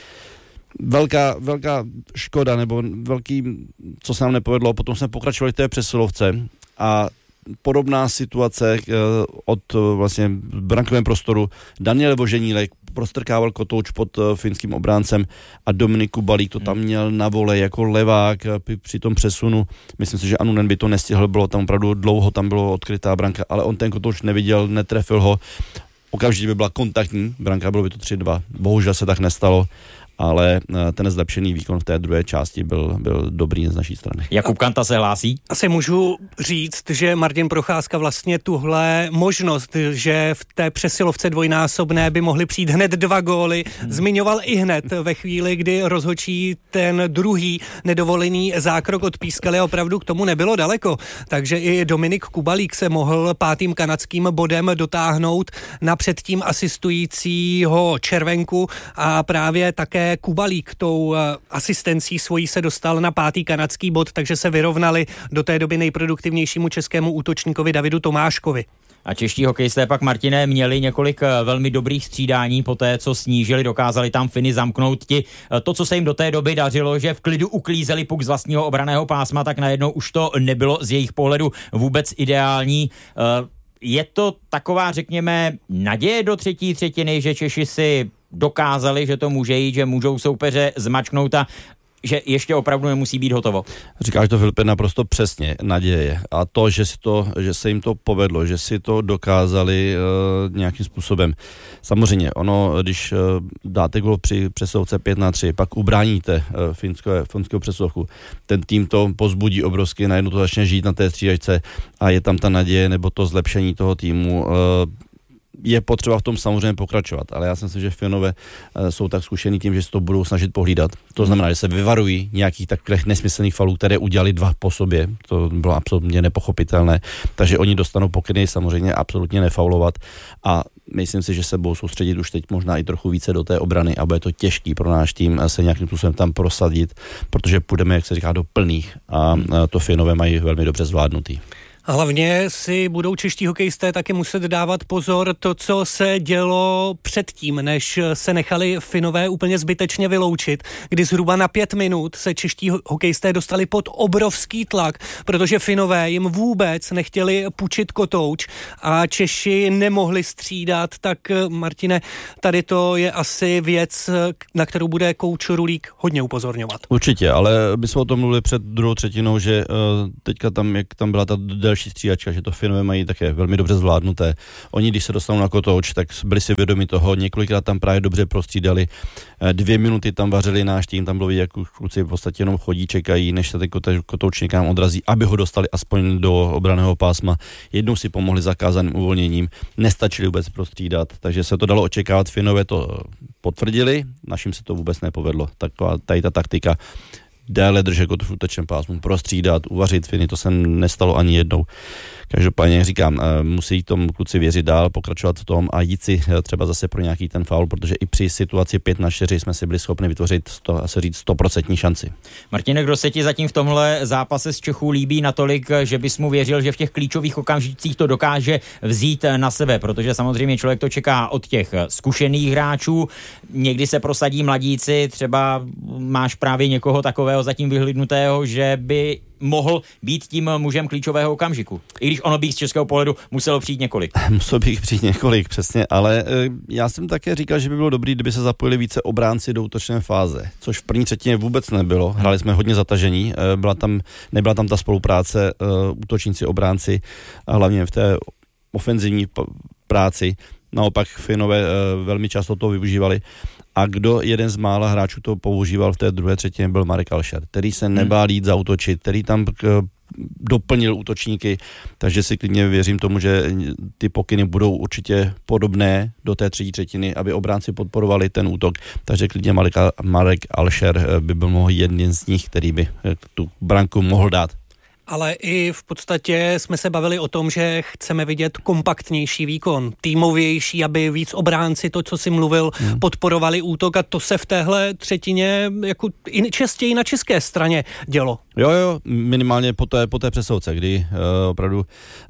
Velká, velká škoda, nebo velký, co se nám nepovedlo, potom jsme pokračovali v té přesilovce a podobná situace od vlastně v brankovém prostoru. Daniel Voženílek prostrkával kotouč pod finským obráncem a Dominik Kubalík to tam měl na vole jako levák při tom přesunu. Myslím si, že Anunen by to nestihl, bylo tam opravdu dlouho, tam bylo odkrytá branka, ale on ten kotouč neviděl, netrefil ho. Okamžitě by byla kontaktní branka, bylo by to tři dva. Bohužel se tak nestalo, ale ten zlepšený výkon v té druhé části byl, byl dobrý z naší strany. Jakub Kanta se hlásí? Asi můžu říct, že Martin Procházka vlastně tuhle možnost, že v té přesilovce dvojnásobné by mohly přijít hned dva góly, hmm. zmiňoval i hned ve chvíli, kdy rozhodčí ten druhý nedovolený zákrok odpískali a opravdu k tomu nebylo daleko. Takže i Dominik Kubalík se mohl pátým kanadským bodem dotáhnout na předtím asistujícího Červenku a právě také Kubalík tou asistencí svojí se dostal na pátý kanadský bod, takže se vyrovnali do té doby nejproduktivnějšímu českému útočníkovi Davidu Tomáškovi. A čeští hokejisté pak, Martine, měli několik velmi dobrých střídání po té, co snížili, dokázali tam Finy zamknout. Ti, to, co se jim do té doby dařilo, že v klidu uklízeli puk z vlastního obranného pásma, tak najednou už to nebylo z jejich pohledu vůbec ideální. Je to taková, řekněme, naděje do třetí třetiny, že Češi si dokázali, že to může jít, že můžou soupeře zmačknout a že ještě opravdu nemusí být hotovo. Říkáš to, Filipe, naprosto přesně, naděje. A to, že, si to, že se jim to povedlo, že si to dokázali uh, nějakým způsobem. Samozřejmě, ono, když uh, dáte gol při přesilovce pět na tři, pak ubráníte uh, finské, finskou přesilovku, ten tým to pozbudí obrovsky, najednou to začne žít na té střídačce a je tam ta naděje nebo to zlepšení toho týmu. Uh, je potřeba v tom samozřejmě pokračovat, ale já si myslím, že Finové jsou tak zkušený tím, že se to budou snažit pohlídat. To znamená, že se vyvarují nějakých takových nesmyslných falů, které udělali dva po sobě. To bylo absolutně nepochopitelné. Takže oni dostanou pokyny samozřejmě absolutně nefaulovat a myslím si, že se budou soustředit už teď možná i trochu více do té obrany a bude to těžký pro náš tým se nějakým způsobem tam prosadit, protože půjdeme, jak se říká, do plných a to Finové mají velmi dobře zvládnutý. Hlavně si budou čeští hokejisté taky muset dávat pozor to, co se dělo předtím, než se nechali Finové úplně zbytečně vyloučit, kdy zhruba na pět minut se čeští hokejisté dostali pod obrovský tlak, protože Finové jim vůbec nechtěli pučit kotouč a Češi nemohli střídat, tak Martine, tady to je asi věc, na kterou bude kouč Rulík hodně upozorňovat. Určitě, ale my jsme o tom mluvili před druhou třetinou, že uh, teďka tam, jak tam byla ta další střídačka, že to Finové mají také velmi dobře zvládnuté. Oni, když se dostanou na kotouč, tak byli si vědomi toho, několikrát tam právě dobře prostřídali, dvě minuty tam vařili náš tým, tam bylo vidět, jak kluci v podstatě jenom chodí, čekají, než se ten kotouč někam odrazí, aby ho dostali aspoň do obranného pásma. Jednou si pomohli zakázaným uvolněním, nestačili vůbec prostřídat, takže se to dalo očekávat. Finové to potvrdili, našim se to vůbec nepovedlo. Taková tady ta taktika déle držet kotouč v útočném pásmu, prostřídat, uvařit Finy, to se nestalo ani jednou. Každopádně, jak říkám, musí tomu kluci věřit dál, pokračovat v tom a jít si třeba zase pro nějaký ten faul, protože i při situaci pět na čtyři jsme si byli schopni vytvořit sto, asi říct stoprocentní šanci. Martine, kdo se ti zatím v tomhle zápase s Čechů líbí natolik, že bys mu věřil, že v těch klíčových okamžicích to dokáže vzít na sebe, protože samozřejmě člověk to čeká od těch zkušených hráčů, někdy se prosadí mladíci, třeba máš právě někoho takového zatím vyhlídnutého, že by mohl být tím mužem klíčového okamžiku. I když ono by z českého pohledu muselo přijít několik. Muselo by přijít několik, přesně, ale e, já jsem také říkal, že by bylo dobré, kdyby se zapojili více obránci do útočné fáze, což v první třetině vůbec nebylo. Hráli jsme hodně zatažení, e, byla tam, nebyla tam ta spolupráce e, útočníci, obránci, a hlavně v té ofenzivní p- práci. Naopak Finové e, velmi často to využívali. A kdo jeden z mála hráčů to používal v té druhé třetině, byl Marek Alšer, který se nebál jít zaútočit, který tam k, doplnil útočníky, takže si klidně věřím tomu, že ty pokyny budou určitě podobné do té třetí třetiny, aby obránci podporovali ten útok, takže klidně Marek, Marek Alšer by byl mohl jeden z nich, který by tu branku mohl dát. Ale i v podstatě jsme se bavili o tom, že chceme vidět kompaktnější výkon, týmovější, aby víc obránci, to, co si mluvil, hmm. podporovali útok a to se v téhle třetině jako i častěji na české straně dělo. Jo, jo, minimálně po té, po té přesouce, kdy uh, opravdu uh,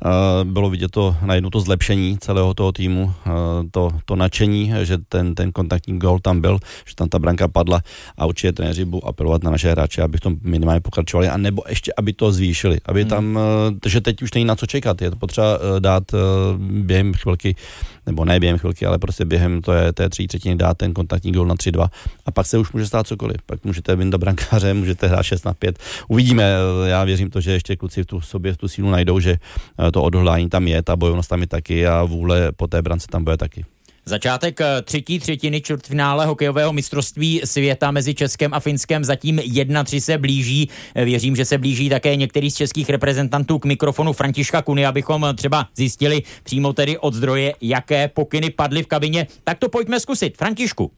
bylo vidět to najednou to zlepšení celého toho týmu, uh, to, to nadšení, že ten, ten kontaktní gól tam byl, že tam ta branka padla a určitě trenéři budou apelovat na naše hráče, aby v tom minimálně pokračovali, anebo ještě, aby to zvýšili, aby hmm. tam, uh, že teď už není na co čekat, je to potřeba uh, dát uh, během chvilky, nebo ne během chvilky, ale prostě během to je, té třetí třetiny dát ten kontaktní gól na tři dva a pak se už může stát cokoliv, pak můžete vyndat brankáře, můžete hrát šest na pět. Uvidíme, já věřím to, že ještě kluci v tu sobě v tu sílu najdou, že to odhodlání tam je, ta bojovnost tam je taky a vůle po té brance tam bude taky. Začátek třetí třetiny čtvrtfinále hokejového mistrovství světa mezi Českem a Finskem zatím jedna tři se blíží. Věřím, že se blíží také některý z českých reprezentantů k mikrofonu Františka Kuny, abychom třeba zjistili přímo tedy od zdroje, jaké pokyny padly v kabině. Tak to pojďme zkusit. Františku.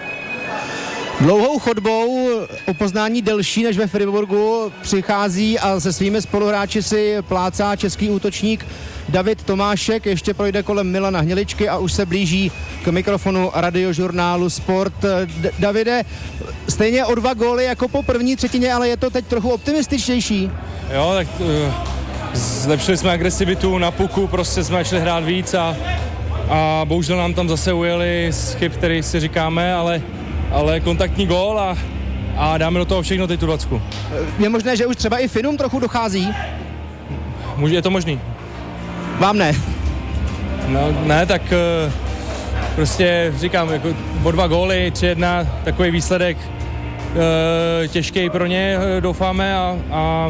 Dlouhou chodbou o poznání delší než ve Friburgu přichází a se svými spoluhráči si plácá český útočník David Tomášek, ještě projde kolem Milana Hniličky a už se blíží k mikrofonu radiožurnálu Sport. D- Davide, stejně o dva góly jako po první třetině, ale je to teď trochu optimističtější. Jo, tak uh, zlepšili jsme agresivitu na puku, prostě jsme začali hrát víc a, a bohužel nám tam zase ujeli z chyb, který si říkáme, ale ale kontaktní gól a, a dáme do toho všechno teď tu dvacku. Je možné, že už třeba i Finům trochu dochází? Může, je to možný. Vám ne? No, ne, tak uh, prostě říkám, jako o dva góly, tři jedna, takový výsledek uh, těžký pro ně, uh, doufáme a, a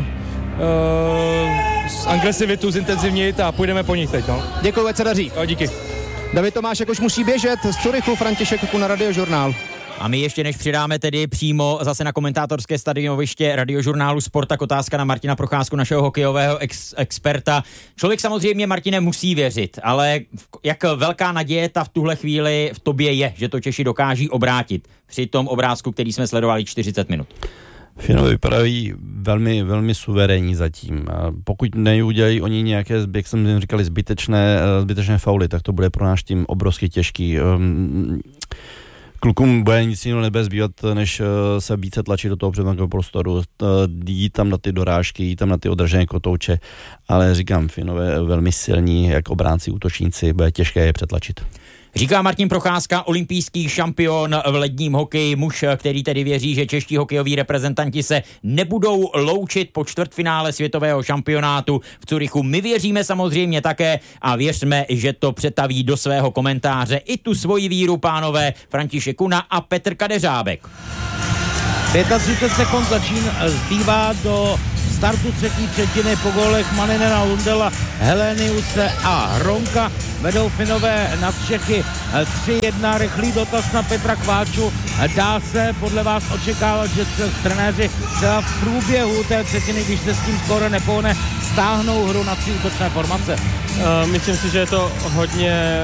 uh, agresivitu zintenzivnit a půjdeme po nich teď. No. Děkuji, ať se daří. Jo, díky. David Tomášek už musí běžet z Curychu, František Kuhn, radiožurnál. A my ještě než přidáme tedy přímo zase na komentátorské stadionoviště radiožurnálu Sport, tak otázka na Martina Procházku, našeho hokejového ex- experta. Člověk samozřejmě, Martine, musí věřit, ale jak velká naděje ta v tuhle chvíli v tobě je, že to Češi dokáží obrátit při tom obrázku, který jsme sledovali čtyřicet minut? Finové vypadají velmi, velmi suverénní zatím. Pokud neudělají oni nějaké, jak jsem říkali, zbytečné, zbytečné fauly, tak to bude pro náš tým obrovsky těžký. klukům bude nic jiného nebude zbývat, než se více tlačit do toho předbrankového prostoru, jít tam na ty dorážky, jít tam na ty održené kotouče, ale říkám, Finové velmi silní, jak obránci, útočníci, bude těžké je přetlačit. Říká Martin Procházka, olympijský šampion v ledním hokeji, muž, který tedy věří, že čeští hokejoví reprezentanti se nebudou loučit po čtvrtfinále světového šampionátu v Curychu. My věříme samozřejmě také a věřme, že to přetaví do svého komentáře i tu svoji víru pánové František Kuna a Petr Kadeřábek. třicet pět sekund začín zbývá do startu třetí třetiny po gólech Maninena, Lundela, Heleniuse a Hronka. Vedou Finové nad Čechy tři jedna. Rychlý dotaz na Petra Kváču. Dá se podle vás očekávat, že trenéři třeba v průběhu té třetiny, když se s tím skoro nepohne, stáhnou hru na tři útočné formace? Uh, myslím si, že je to hodně...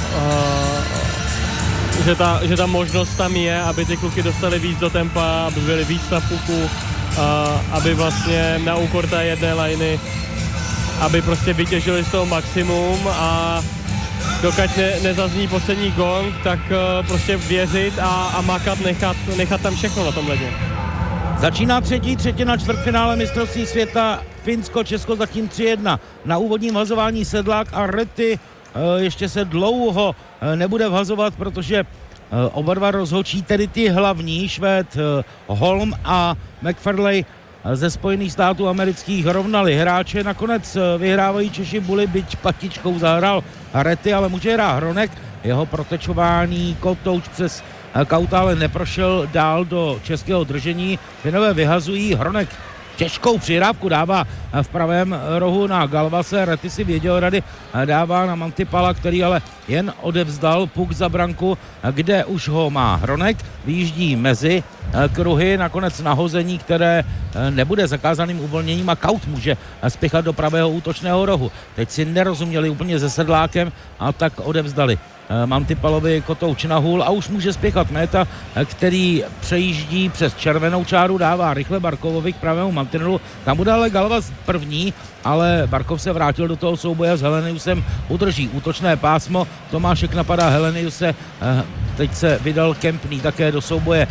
Uh... Že ta, že ta možnost tam je, aby ty kluky dostali víc do tempa, aby byli víc na puku, a aby vlastně na úkor té jedné lajny, aby prostě vytěžili z toho maximum a dokud ne, nezazní poslední gong, tak uh, prostě věřit a, a makat, nechat, nechat tam všechno na tom ledě. Začíná třetí třetina čtvrtfinále mistrovství světa. Finsko, Česko zatím tři jedna. Na úvodním vhazování Sedlák a Rety ještě se dlouho nebude vhazovat, protože oba dva rozhodčí, tedy ty hlavní, Švéd Holm a McFarley ze Spojených států amerických, rovnali hráče. Nakonec vyhrávají Češi Bully, byť patičkou zahrál Rety, ale může hrát Hronek. Jeho protečování kotouč přes kauta ale neprošel dál do českého držení. Finové vyhazují, Hronek těžkou přihrávku dává v pravém rohu na Galvase, Rety si věděl rady, dává na Mantipala, který ale jen odevzdal puk za branku, kde už ho má Hronek, vyjíždí mezi kruhy, nakonec nahození, které nebude zakázaným uvolněním a Kaut může spěchat do pravého útočného rohu. Teď si nerozuměli úplně se Sedlákem a tak odevzdali Mantipalovi kotouč na hůl a už může spěchat Méta, který přejíždí přes červenou čáru, dává rychle Barkovovi k pravému mantinelu. Tam bude ale Galvas první, ale Barkov se vrátil do toho souboje s Heleniusem, udrží útočné pásmo, Tomášek napadá Heleniuse, teď se vydal Kempný také do souboje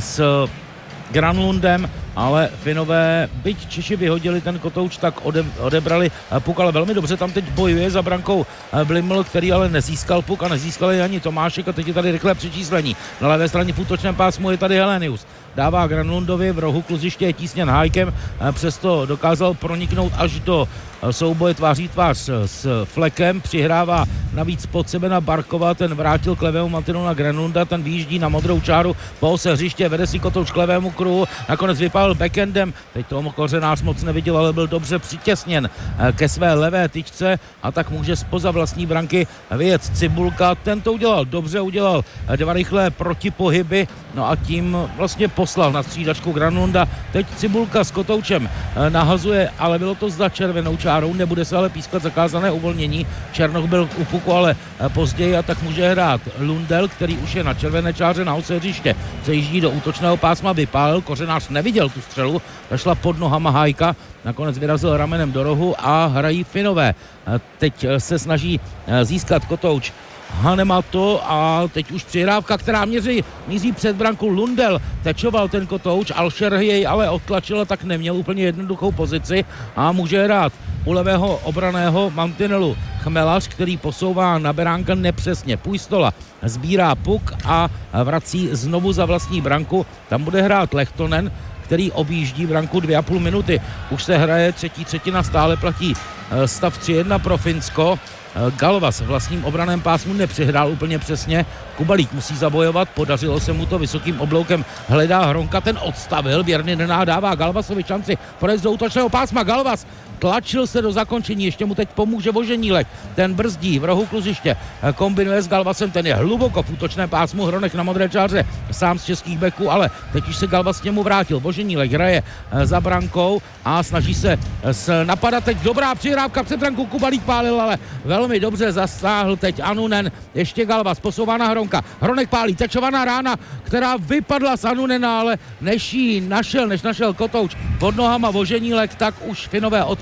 s Granlundem, ale Finové, byť Češi vyhodili ten kotouč, tak ode, odebrali puk, ale velmi dobře tam teď bojuje za brankou Bliml, který ale nezískal puk a nezískali ani Tomášek a teď je tady rychlé přečíslení. Na levé straně v útočném pásmu je tady Helenius. Dává Granlundovi, v rohu kluziště je tísněn Hájkem, přesto dokázal proniknout až do souboje tváří tvář s Flekem, přihrává navíc pod sebe na Barkova, ten vrátil k levému mantinu na Granlunda, ten výjíždí na modrou čáru, po ose hřiště, vede si kotouč k levému kruhu, nakonec vypálil backendem, teď toho Kořenář moc neviděl, ale byl dobře přitěsněn ke své levé tyčce a tak může zpoza vlastní branky vyjet Cibulka, ten to udělal dobře, udělal dva rychlé protipohyby, no a tím vlastně poslal na střídačku Granlunda, teď Cibulka s kotoučem nahazuje, ale bylo to za červenou čárou, nebude se ale pískat zakázané uvolnění, Černoch byl u puku, ale později a tak může hrát Lundel, který už je na červené čáře na ose hřiště, přejíždí do útočného pásma, vypálil, Kořenář neviděl tu střelu, ta šla pod nohama Hájka, nakonec vyrazil ramenem do rohu a hrají Finové. Teď se snaží získat kotouč Hanemato a teď už přihrávka, která měří, míří před branku Lundel, tečoval ten kotouč, Alšer jej ale odtlačil, tak neměl úplně jednoduchou pozici a může hrát u levého obraného mantinelu Chmelař, který posouvá na beránka nepřesně. Pujstola sbírá puk a vrací znovu za vlastní branku, tam bude hrát Lehtonen, který objíždí branku dvě a půl minuty. Už se hraje třetí třetina, stále platí stav tři jedna pro Finsko. Galvas v vlastním obraném pásmu nepřihrál úplně přesně, Kubalík musí zabojovat, podařilo se mu to, vysokým obloukem hledá Hronka, ten odstavil, věrně nenádává Galvasovi šanci projezd do útočného pásma, Galvas tlačil se do zakončení, ještě mu teď pomůže Voženílek, ten brzdí v rohu kluziště, kombinuje s Galvasem, ten je hluboko v útočném pásmu, Hronek na modré čáře, sám z českých beků, ale teď už se Galvas k němu vrátil, Voženílek hraje za brankou a snaží se napadat, teď dobrá přihrávka před brankou, Kubalík pálil, ale velmi dobře zasáhl teď Anunen, ještě Galvas posouvá na Hronka, Hronek pálí, tečovaná rána, která vypadla z Anunena, ale než ji našel, než našel kotouč pod nohama Voženílek, tak už Finové odpadli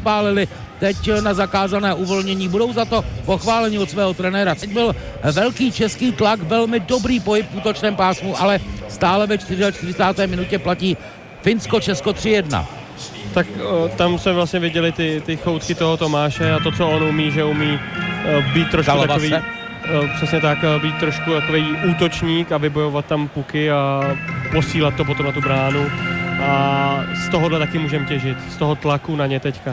nepálili teď na zakázané uvolnění. Budou za to pochváleni od svého trenéra. Teď byl velký český tlak, velmi dobrý pohyb v útočném pásmu, ale stále ve čtyřicáté čtvrté minutě platí Finsko-Česko tři jedna. Tak o, tam jsme vlastně viděli ty, ty choutky toho Tomáše a to, co on umí, že umí o, být trošku Galvase. takový, o, přesně tak, o, být trošku takový útočník a vybojovat tam puky a posílat to potom na tu bránu. A z tohohle taky můžeme těžit, z toho tlaku na ně teďka.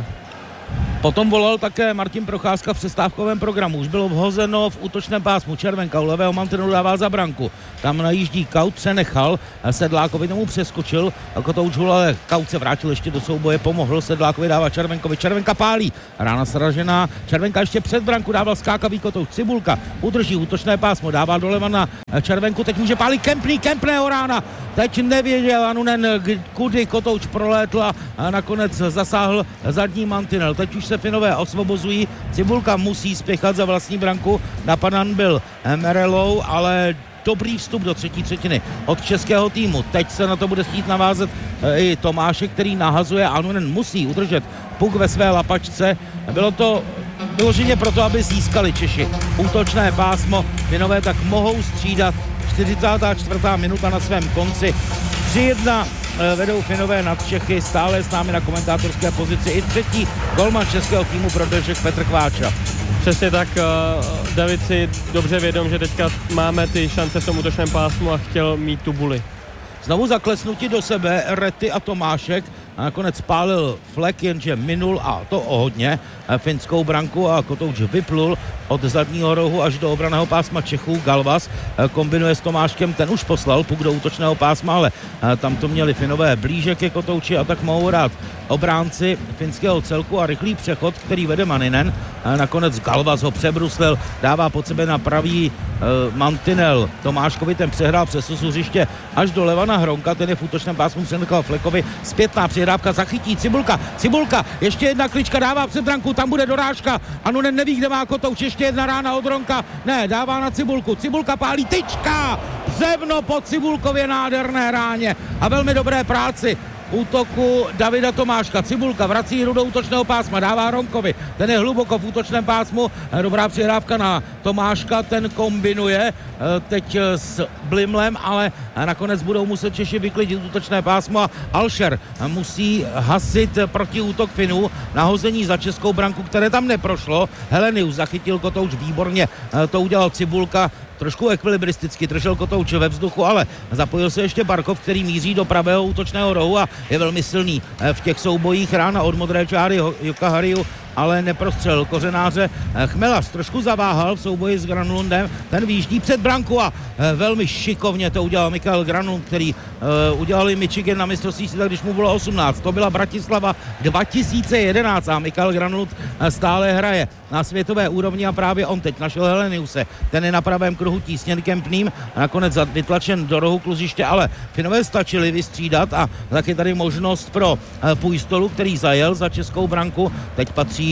Potom volal také Martin Procházka v přestávkovém programu. Už bylo vhozeno v útočném pásmu. Červenka u levého mantinelu dává za branku. Tam najíždí Kaut, přenechal. Sedlákovi tomu přeskočil. Kotouč hul, ale Kaut se vrátil ještě do souboje, pomohl. Sedlákovi dává Červenkovi. Červenka pálí. Rána sražená. Červenka ještě před branku dával skákavý Kotouč. Cibulka udrží útočné pásmo. Dává doleva na Červenku. Teď může pálit Kempný. Kempného rána. Teď nevěděl Anunen, kudy Kotouč prolétl a nakonec zasáhl zadní mantinel. Teď už se Finové osvobozují. Cibulka musí spěchat za vlastní branku. Napadan byl Merelou, ale dobrý vstup do třetí třetiny od českého týmu. Teď se na to bude chtít navázat i Tomášek, který nahazuje. Anunen musí udržet puk ve své lapačce. Bylo to vyloženě proto, aby získali Češi útočné pásmo. Finové tak mohou střídat. čtyřicátá čtvrtá minuta na svém konci. tři jedna vedou Finové nad Čechy, stále s námi na komentátorské pozici i třetí golman českého týmu pro dnešek Petr Kváča. Přesně tak, David si dobře vědom, že teďka máme ty šance v tom útočném pásmu a chtěl mít tu buli. Znovu zaklesnutí do sebe Rety a Tomášek a nakonec pálil Flek, jenže minul a to o hodně finskou branku a Kotouč vyplul od zadního rohu až do obranného pásma Čechů. Galvas kombinuje s Tomáškem, ten už poslal puk do útočného pásma, ale tam to měli Finové blíže ke Kotouči a tak mohou rád obránci finského celku a rychlý přechod, který vede Maninen. Nakonec Galvas ho přebruslil, dává pod sebe na pravý uh, mantinel Tomáškovi, ten přehrál přes suřiště až doleva na Hronka, ten je v útočném pásmu přenechal Flekovi, zpětná přihrávka, zachytí Cibulka, Cibulka, ještě jedna klička, dává před branku, tam bude dorážka, Anunen neví, kde má Kotouč, ještě jedna rána od Hronka, ne, dává na Cibulku, Cibulka pálí, tyčka, břevno po Cibulkově nádherné ráně a velmi dobré práci útoku Davida Tomáška. Cibulka vrací hru do útočného pásma, dává Hronkovi, ten je hluboko v útočném pásmu, dobrá přihrávka na Tomáška, ten kombinuje teď s Blimlem, ale nakonec budou muset Češi vyklidit útočné pásmo a Alšer musí hasit protiútok Finů, nahození za českou branku, které tam neprošlo. Helenius zachytil Kotouč výborně, to udělal Cibulka, trošku ekvilibristicky držel Kotouč ve vzduchu, ale zapojil se ještě Barkov, který míří do pravého útočného rohu a je velmi silný v těch soubojích. Rána od modré čáry Joka Hariu, ale neprostřelil kořenáře. Chmelař trošku zaváhal v souboji s Granlundem, ten výjíždí před branku a velmi šikovně to udělal Mikael Granlund, který uh, udělali Michigan na mistrovství světa, když mu bylo osmnáct. To byla Bratislava dva tisíce jedenáct a Mikael Granlund stále hraje na světové úrovni a právě on teď našel Heleniuse. Ten je na pravém kruhu tísněn Kempným a nakonec vytlačen do rohu kluziště, ale Finové stačili vystřídat a tak je tady možnost pro uh, Pujstolu, který zajel za českou branku. Teď patří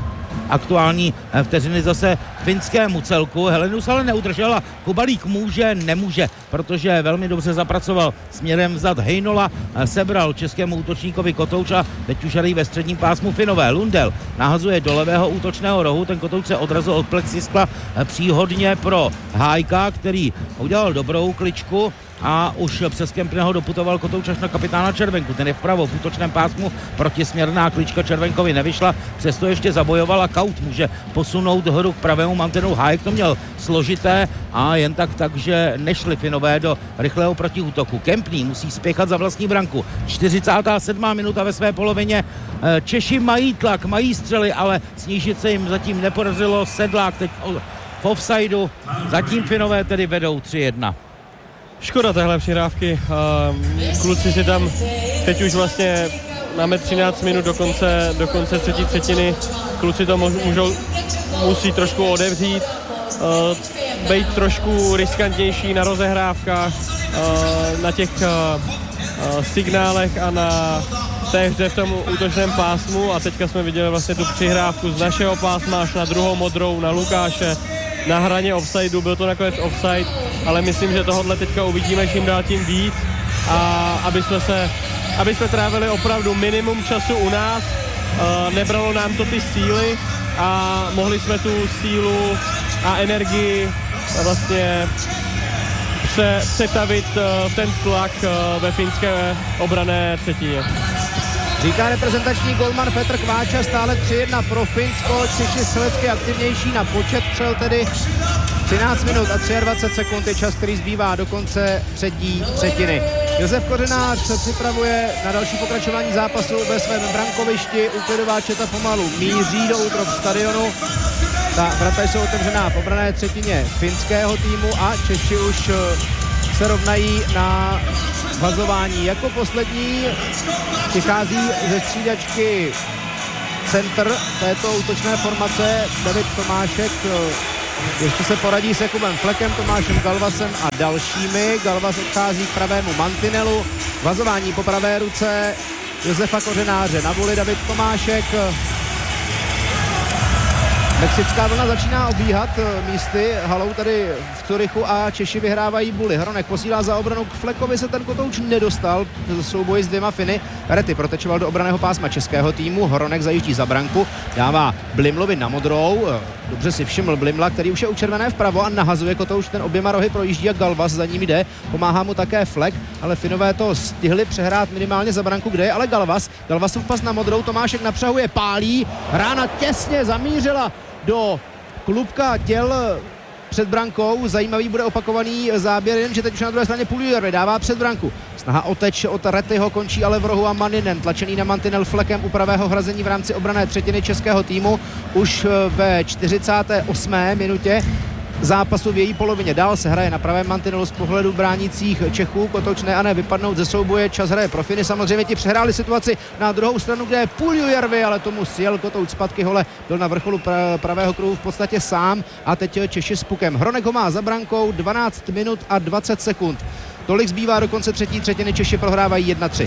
aktuální vteřiny zase finskému celku. Helenius ale neudržel a Kubalík může, nemůže, protože velmi dobře zapracoval směrem vzad. Heinola sebral českému útočníkovi Kotouč a teď už hrají ve středním pásmu Finové. Lundell nahazuje do levého útočného rohu, ten Kotouč se odrazil od plexiskla příhodně pro Hájka, který udělal dobrou kličku a už přes Kempného doputoval Kotouč až na kapitána Červenku. Ten je vpravo v útočném pásmu, protisměrná klička Červenkovi nevyšla, přesto ještě zabojoval a Kaut může posunout hru k pravému mantenu. Hájek to měl složité a jen tak tak, že nešli Finové do rychlého protiútoku. Kempný musí spěchat za vlastní branku. čtyřicátá sedmá minuta ve své polovině. Češi mají tlak, mají střely, ale snížit se jim zatím nepodařilo. Sedlák teď v offsideu, zatím Finové tedy vedou tři jedna. Škoda téhle přihrávky. Kluci si tam teď už vlastně máme třináct minut do konce, do konce třetí třetiny. Kluci to můžou, musí trošku odevřít, být trošku riskantnější na rozehrávkách, na těch signálech a na té hře v tom útočném pásmu a teďka jsme viděli vlastně tu přihrávku z našeho pásma až na druhou modrou na Lukáše na hraně offsideu, byl to nakonec offside, ale myslím, že tohle teďka uvidíme čím dál tím víc a aby jsme se, aby jsme trávili opravdu minimum času u nás uh, nebralo nám to ty síly a mohli jsme tu sílu a energii vlastně pře- přetavit uh, ten tlak uh, ve finské obranné třetině. Říká reprezentační golman Petr Kváča, stále tři jedna pro Finsko, Češi střelecky aktivnější na počet střel, tedy třináct minut a dvacet tři sekund je čas, který zbývá do konce třetí třetiny. Josef Kořenář se připravuje na další pokračování zápasu ve svém brankovišti, uklidová četa pomalu míří do útrop stadionu. Ta vrata jsou otevřená v obranné třetině finského týmu a Češi už se rovnají na vazování. Jako poslední přichází ze střídačky centr této útočné formace David Tomášek. Ještě se poradí s Jakubem Flekem, Tomášem Galvasem a dalšími. Galvas odchází k pravému mantinelu. Vazování po pravé ruce Josefa Kořenáře. Na vůli David Tomášek. Mexická vlna začíná obíhat místy halou tady v Curychu a Češi vyhrávají buly. Hronek posílá za obranu k Flekovi, se ten kotouč nedostal z souboji s dvěma Finy. Rety protečoval do obranného pásma českého týmu, Hronek zajíždí za branku, dává Blimlovi na modrou. Dobře si všiml Blimla, který už je u červené vpravo a nahazuje kotouč, ten oběma rohy projíždí a Galvas za ním jde. Pomáhá mu také Flek, ale Finové to stihli přehrát minimálně za branku, kde je ale Galvas. Galvasův pas na modrou, Tomášek napřahuje, pálí, rána těsně zamířila do klubka těl před brankou. Zajímavý bude opakovaný záběr, jenže teď už na druhé straně Puljujärvi dává před branku. Snaha o teč od Retyho končí ale v rohu a Manninen, tlačený na mantinel Flekem u pravého hrazení v rámci obranné třetiny českého týmu, už ve čtyřicáté osmé minutě zápasu v její polovině. Dál se hraje na pravém mantinelu z pohledu bránících Čechů. Kotouč ne a ne vypadnout ze souboje, čas hraje pro Finy. Samozřejmě ti přehráli situaci na druhou stranu, kde je Puljujärvi, ale tomu sjel kotouč zpátky hole, byl na vrcholu pravého kruhu v podstatě sám a teď Češi s pukem. Hronek ho má za brankou, dvanáct minut a dvacet sekund. Tolik zbývá do konce třetí třetiny, Češi prohrávají jedna tři.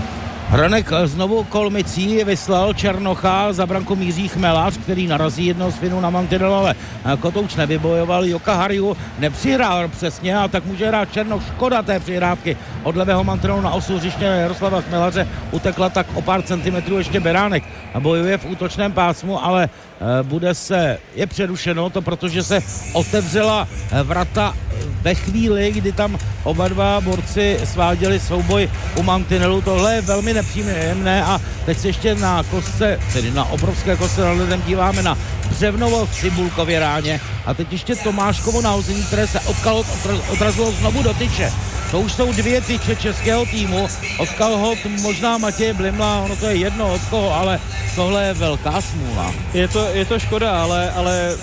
Hronek znovu kolmicí vyslal Černocha, za branku míří Chmelař, který narazí jednoho z Finů na mantinelu, ale kotouč nevybojoval. Joka Harju nepřihrál přesně a tak může hrát Černoch. Škoda té přihrávky od levého mantinelu na osu hřiště Jaroslava Chmelaře. Utekla tak o pár centimetrů ještě Beránek. Bojuje v útočném pásmu, ale bude se, je přerušeno to, protože se otevřela vrata ve chvíli, kdy tam oba dva borci sváděli souboj u mantinelu. Tohle je velmi nepříjemné a teď se ještě na kostce, tedy na obrovské kostce nad ledem díváme na Břevnovo Cibulkově ráně a teď ještě Tomáškovo nahození, které se odkalhot odrazilo znovu do tyče. To už jsou dvě tyče českého týmu, odkalhot možná Matěj Blimla, ono to je jedno od koho, ale tohle je velká smůla. Je to, je to škoda, ale, ale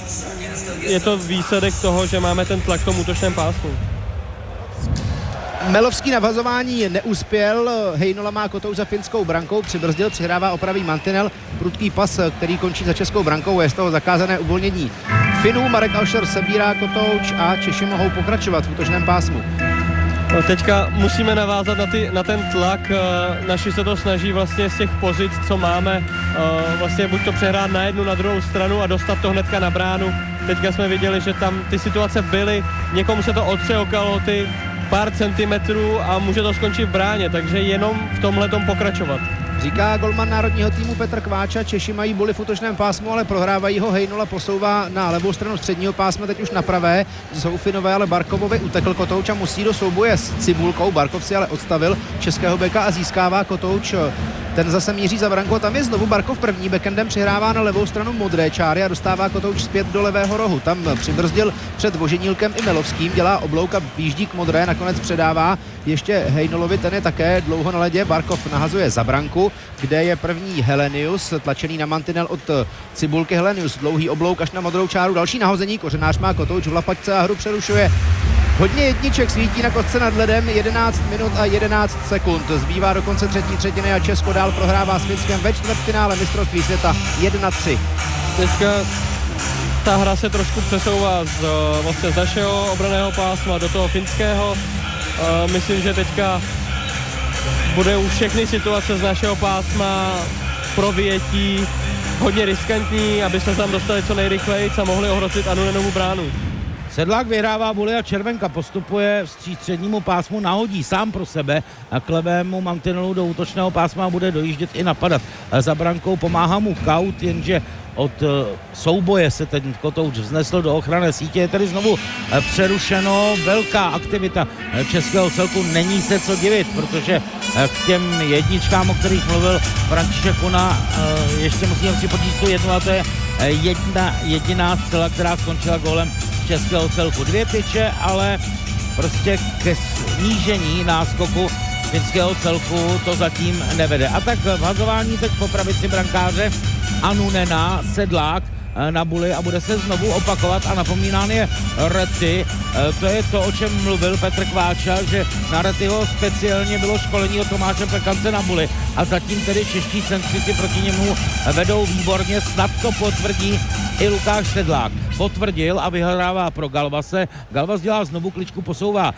je to výsledek toho, že máme ten tlak v tom útočném pásmu. Melovský na vazování neuspěl, Hejnola má kotouč za finskou brankou, přibrzdil, přihrává opravý mantinel, prudký pas, který končí za českou brankou, je z toho zakázané uvolnění Finů. Marek Alšer sebírá kotouč a Češi mohou pokračovat v útočném pásmu. No teďka musíme navázat na, ty, na ten tlak, naši se to snaží vlastně z těch pozic, co máme, vlastně buď to přehrát na jednu, na druhou stranu a dostat to hnedka na bránu. Teďka jsme viděli, že tam ty situace byly, někomu se to otře o kalhoty, pár centimetrů a může to skončit v bráně, takže jenom v tomhletom pokračovat. Říká golman národního týmu Petr Kváča, Češi mají boli v útočném pásmu, ale prohrávají ho. Hejnola posouvá na levou stranu středního pásma, teď už na pravé. Jsou Finové, ale Barkovovi utekl kotouč a musí do souboje s Cibulkou. Barkov si ale odstavil českého beka a získává kotouč. Ten zase míří za branku a tam je znovu Barkov první, backendem přihrává na levou stranu modré čáry a dostává kotouč zpět do levého rohu. Tam přibrzdil před Voženílkem i Melovským, dělá oblouk a výjíždí k modré, nakonec předává ještě Hejnolovi, ten je také dlouho na ledě. Barkov nahazuje za branku, kde je první Helenius, tlačený na mantinel od Cibulky. Helenius, dlouhý oblouk až na modrou čáru, další nahození, Kořenář má kotouč v lapačce a hru přerušuje. Hodně jedniček svítí na kostce nad ledem, jedenáct minut a jedenáct sekund. Zbývá do konce třetí třetiny a Česko dál prohrává s Finskem ve čtvrtfinále mistrovství světa jedna tři. Teďka ta hra se trošku přesouvá z, vlastně z našeho obranného pásma do toho finského. Myslím, že teďka bude už všechny situace z našeho pásma pro vyjetí hodně riskantní, aby jsme tam dostali co nejrychleji a mohli ohrozit Annunenovu bránu. Sedlák vyhrává buly a Červenka postupuje vstříc střednímu pásmu, nahodí sám pro sebe a k levému mantinelu do útočného pásma a bude dojíždět i napadat. Za brankou pomáhá mu Kaut, jenže od souboje se ten Kotouč vznesl do ochranné sítě. Je tedy znovu přerušeno. Velká aktivita českého celku, není se co divit, protože k těm jedničkám, o kterých mluvil František Kuna, ještě musíme připočíst tu jednu, a to je jedna jediná střela, která skončila gólem českého celku. Dvě tyče, ale prostě ke snížení náskoku finského celku to zatím nevede. A tak v hazování teď po pravici brankáře Anunena Sedlák na buly a bude se znovu opakovat a napomínán je Rety. To je to, o čem mluvil Petr Kváča, že na Retyho speciálně bylo školení od Tomáše Pekance na buly a zatím tedy čeští centřici proti němu vedou výborně, snad to potvrdí i Lukáš Sedlák. Potvrdil a vyhrává pro Galvase. Galvas dělá znovu kličku, posouvá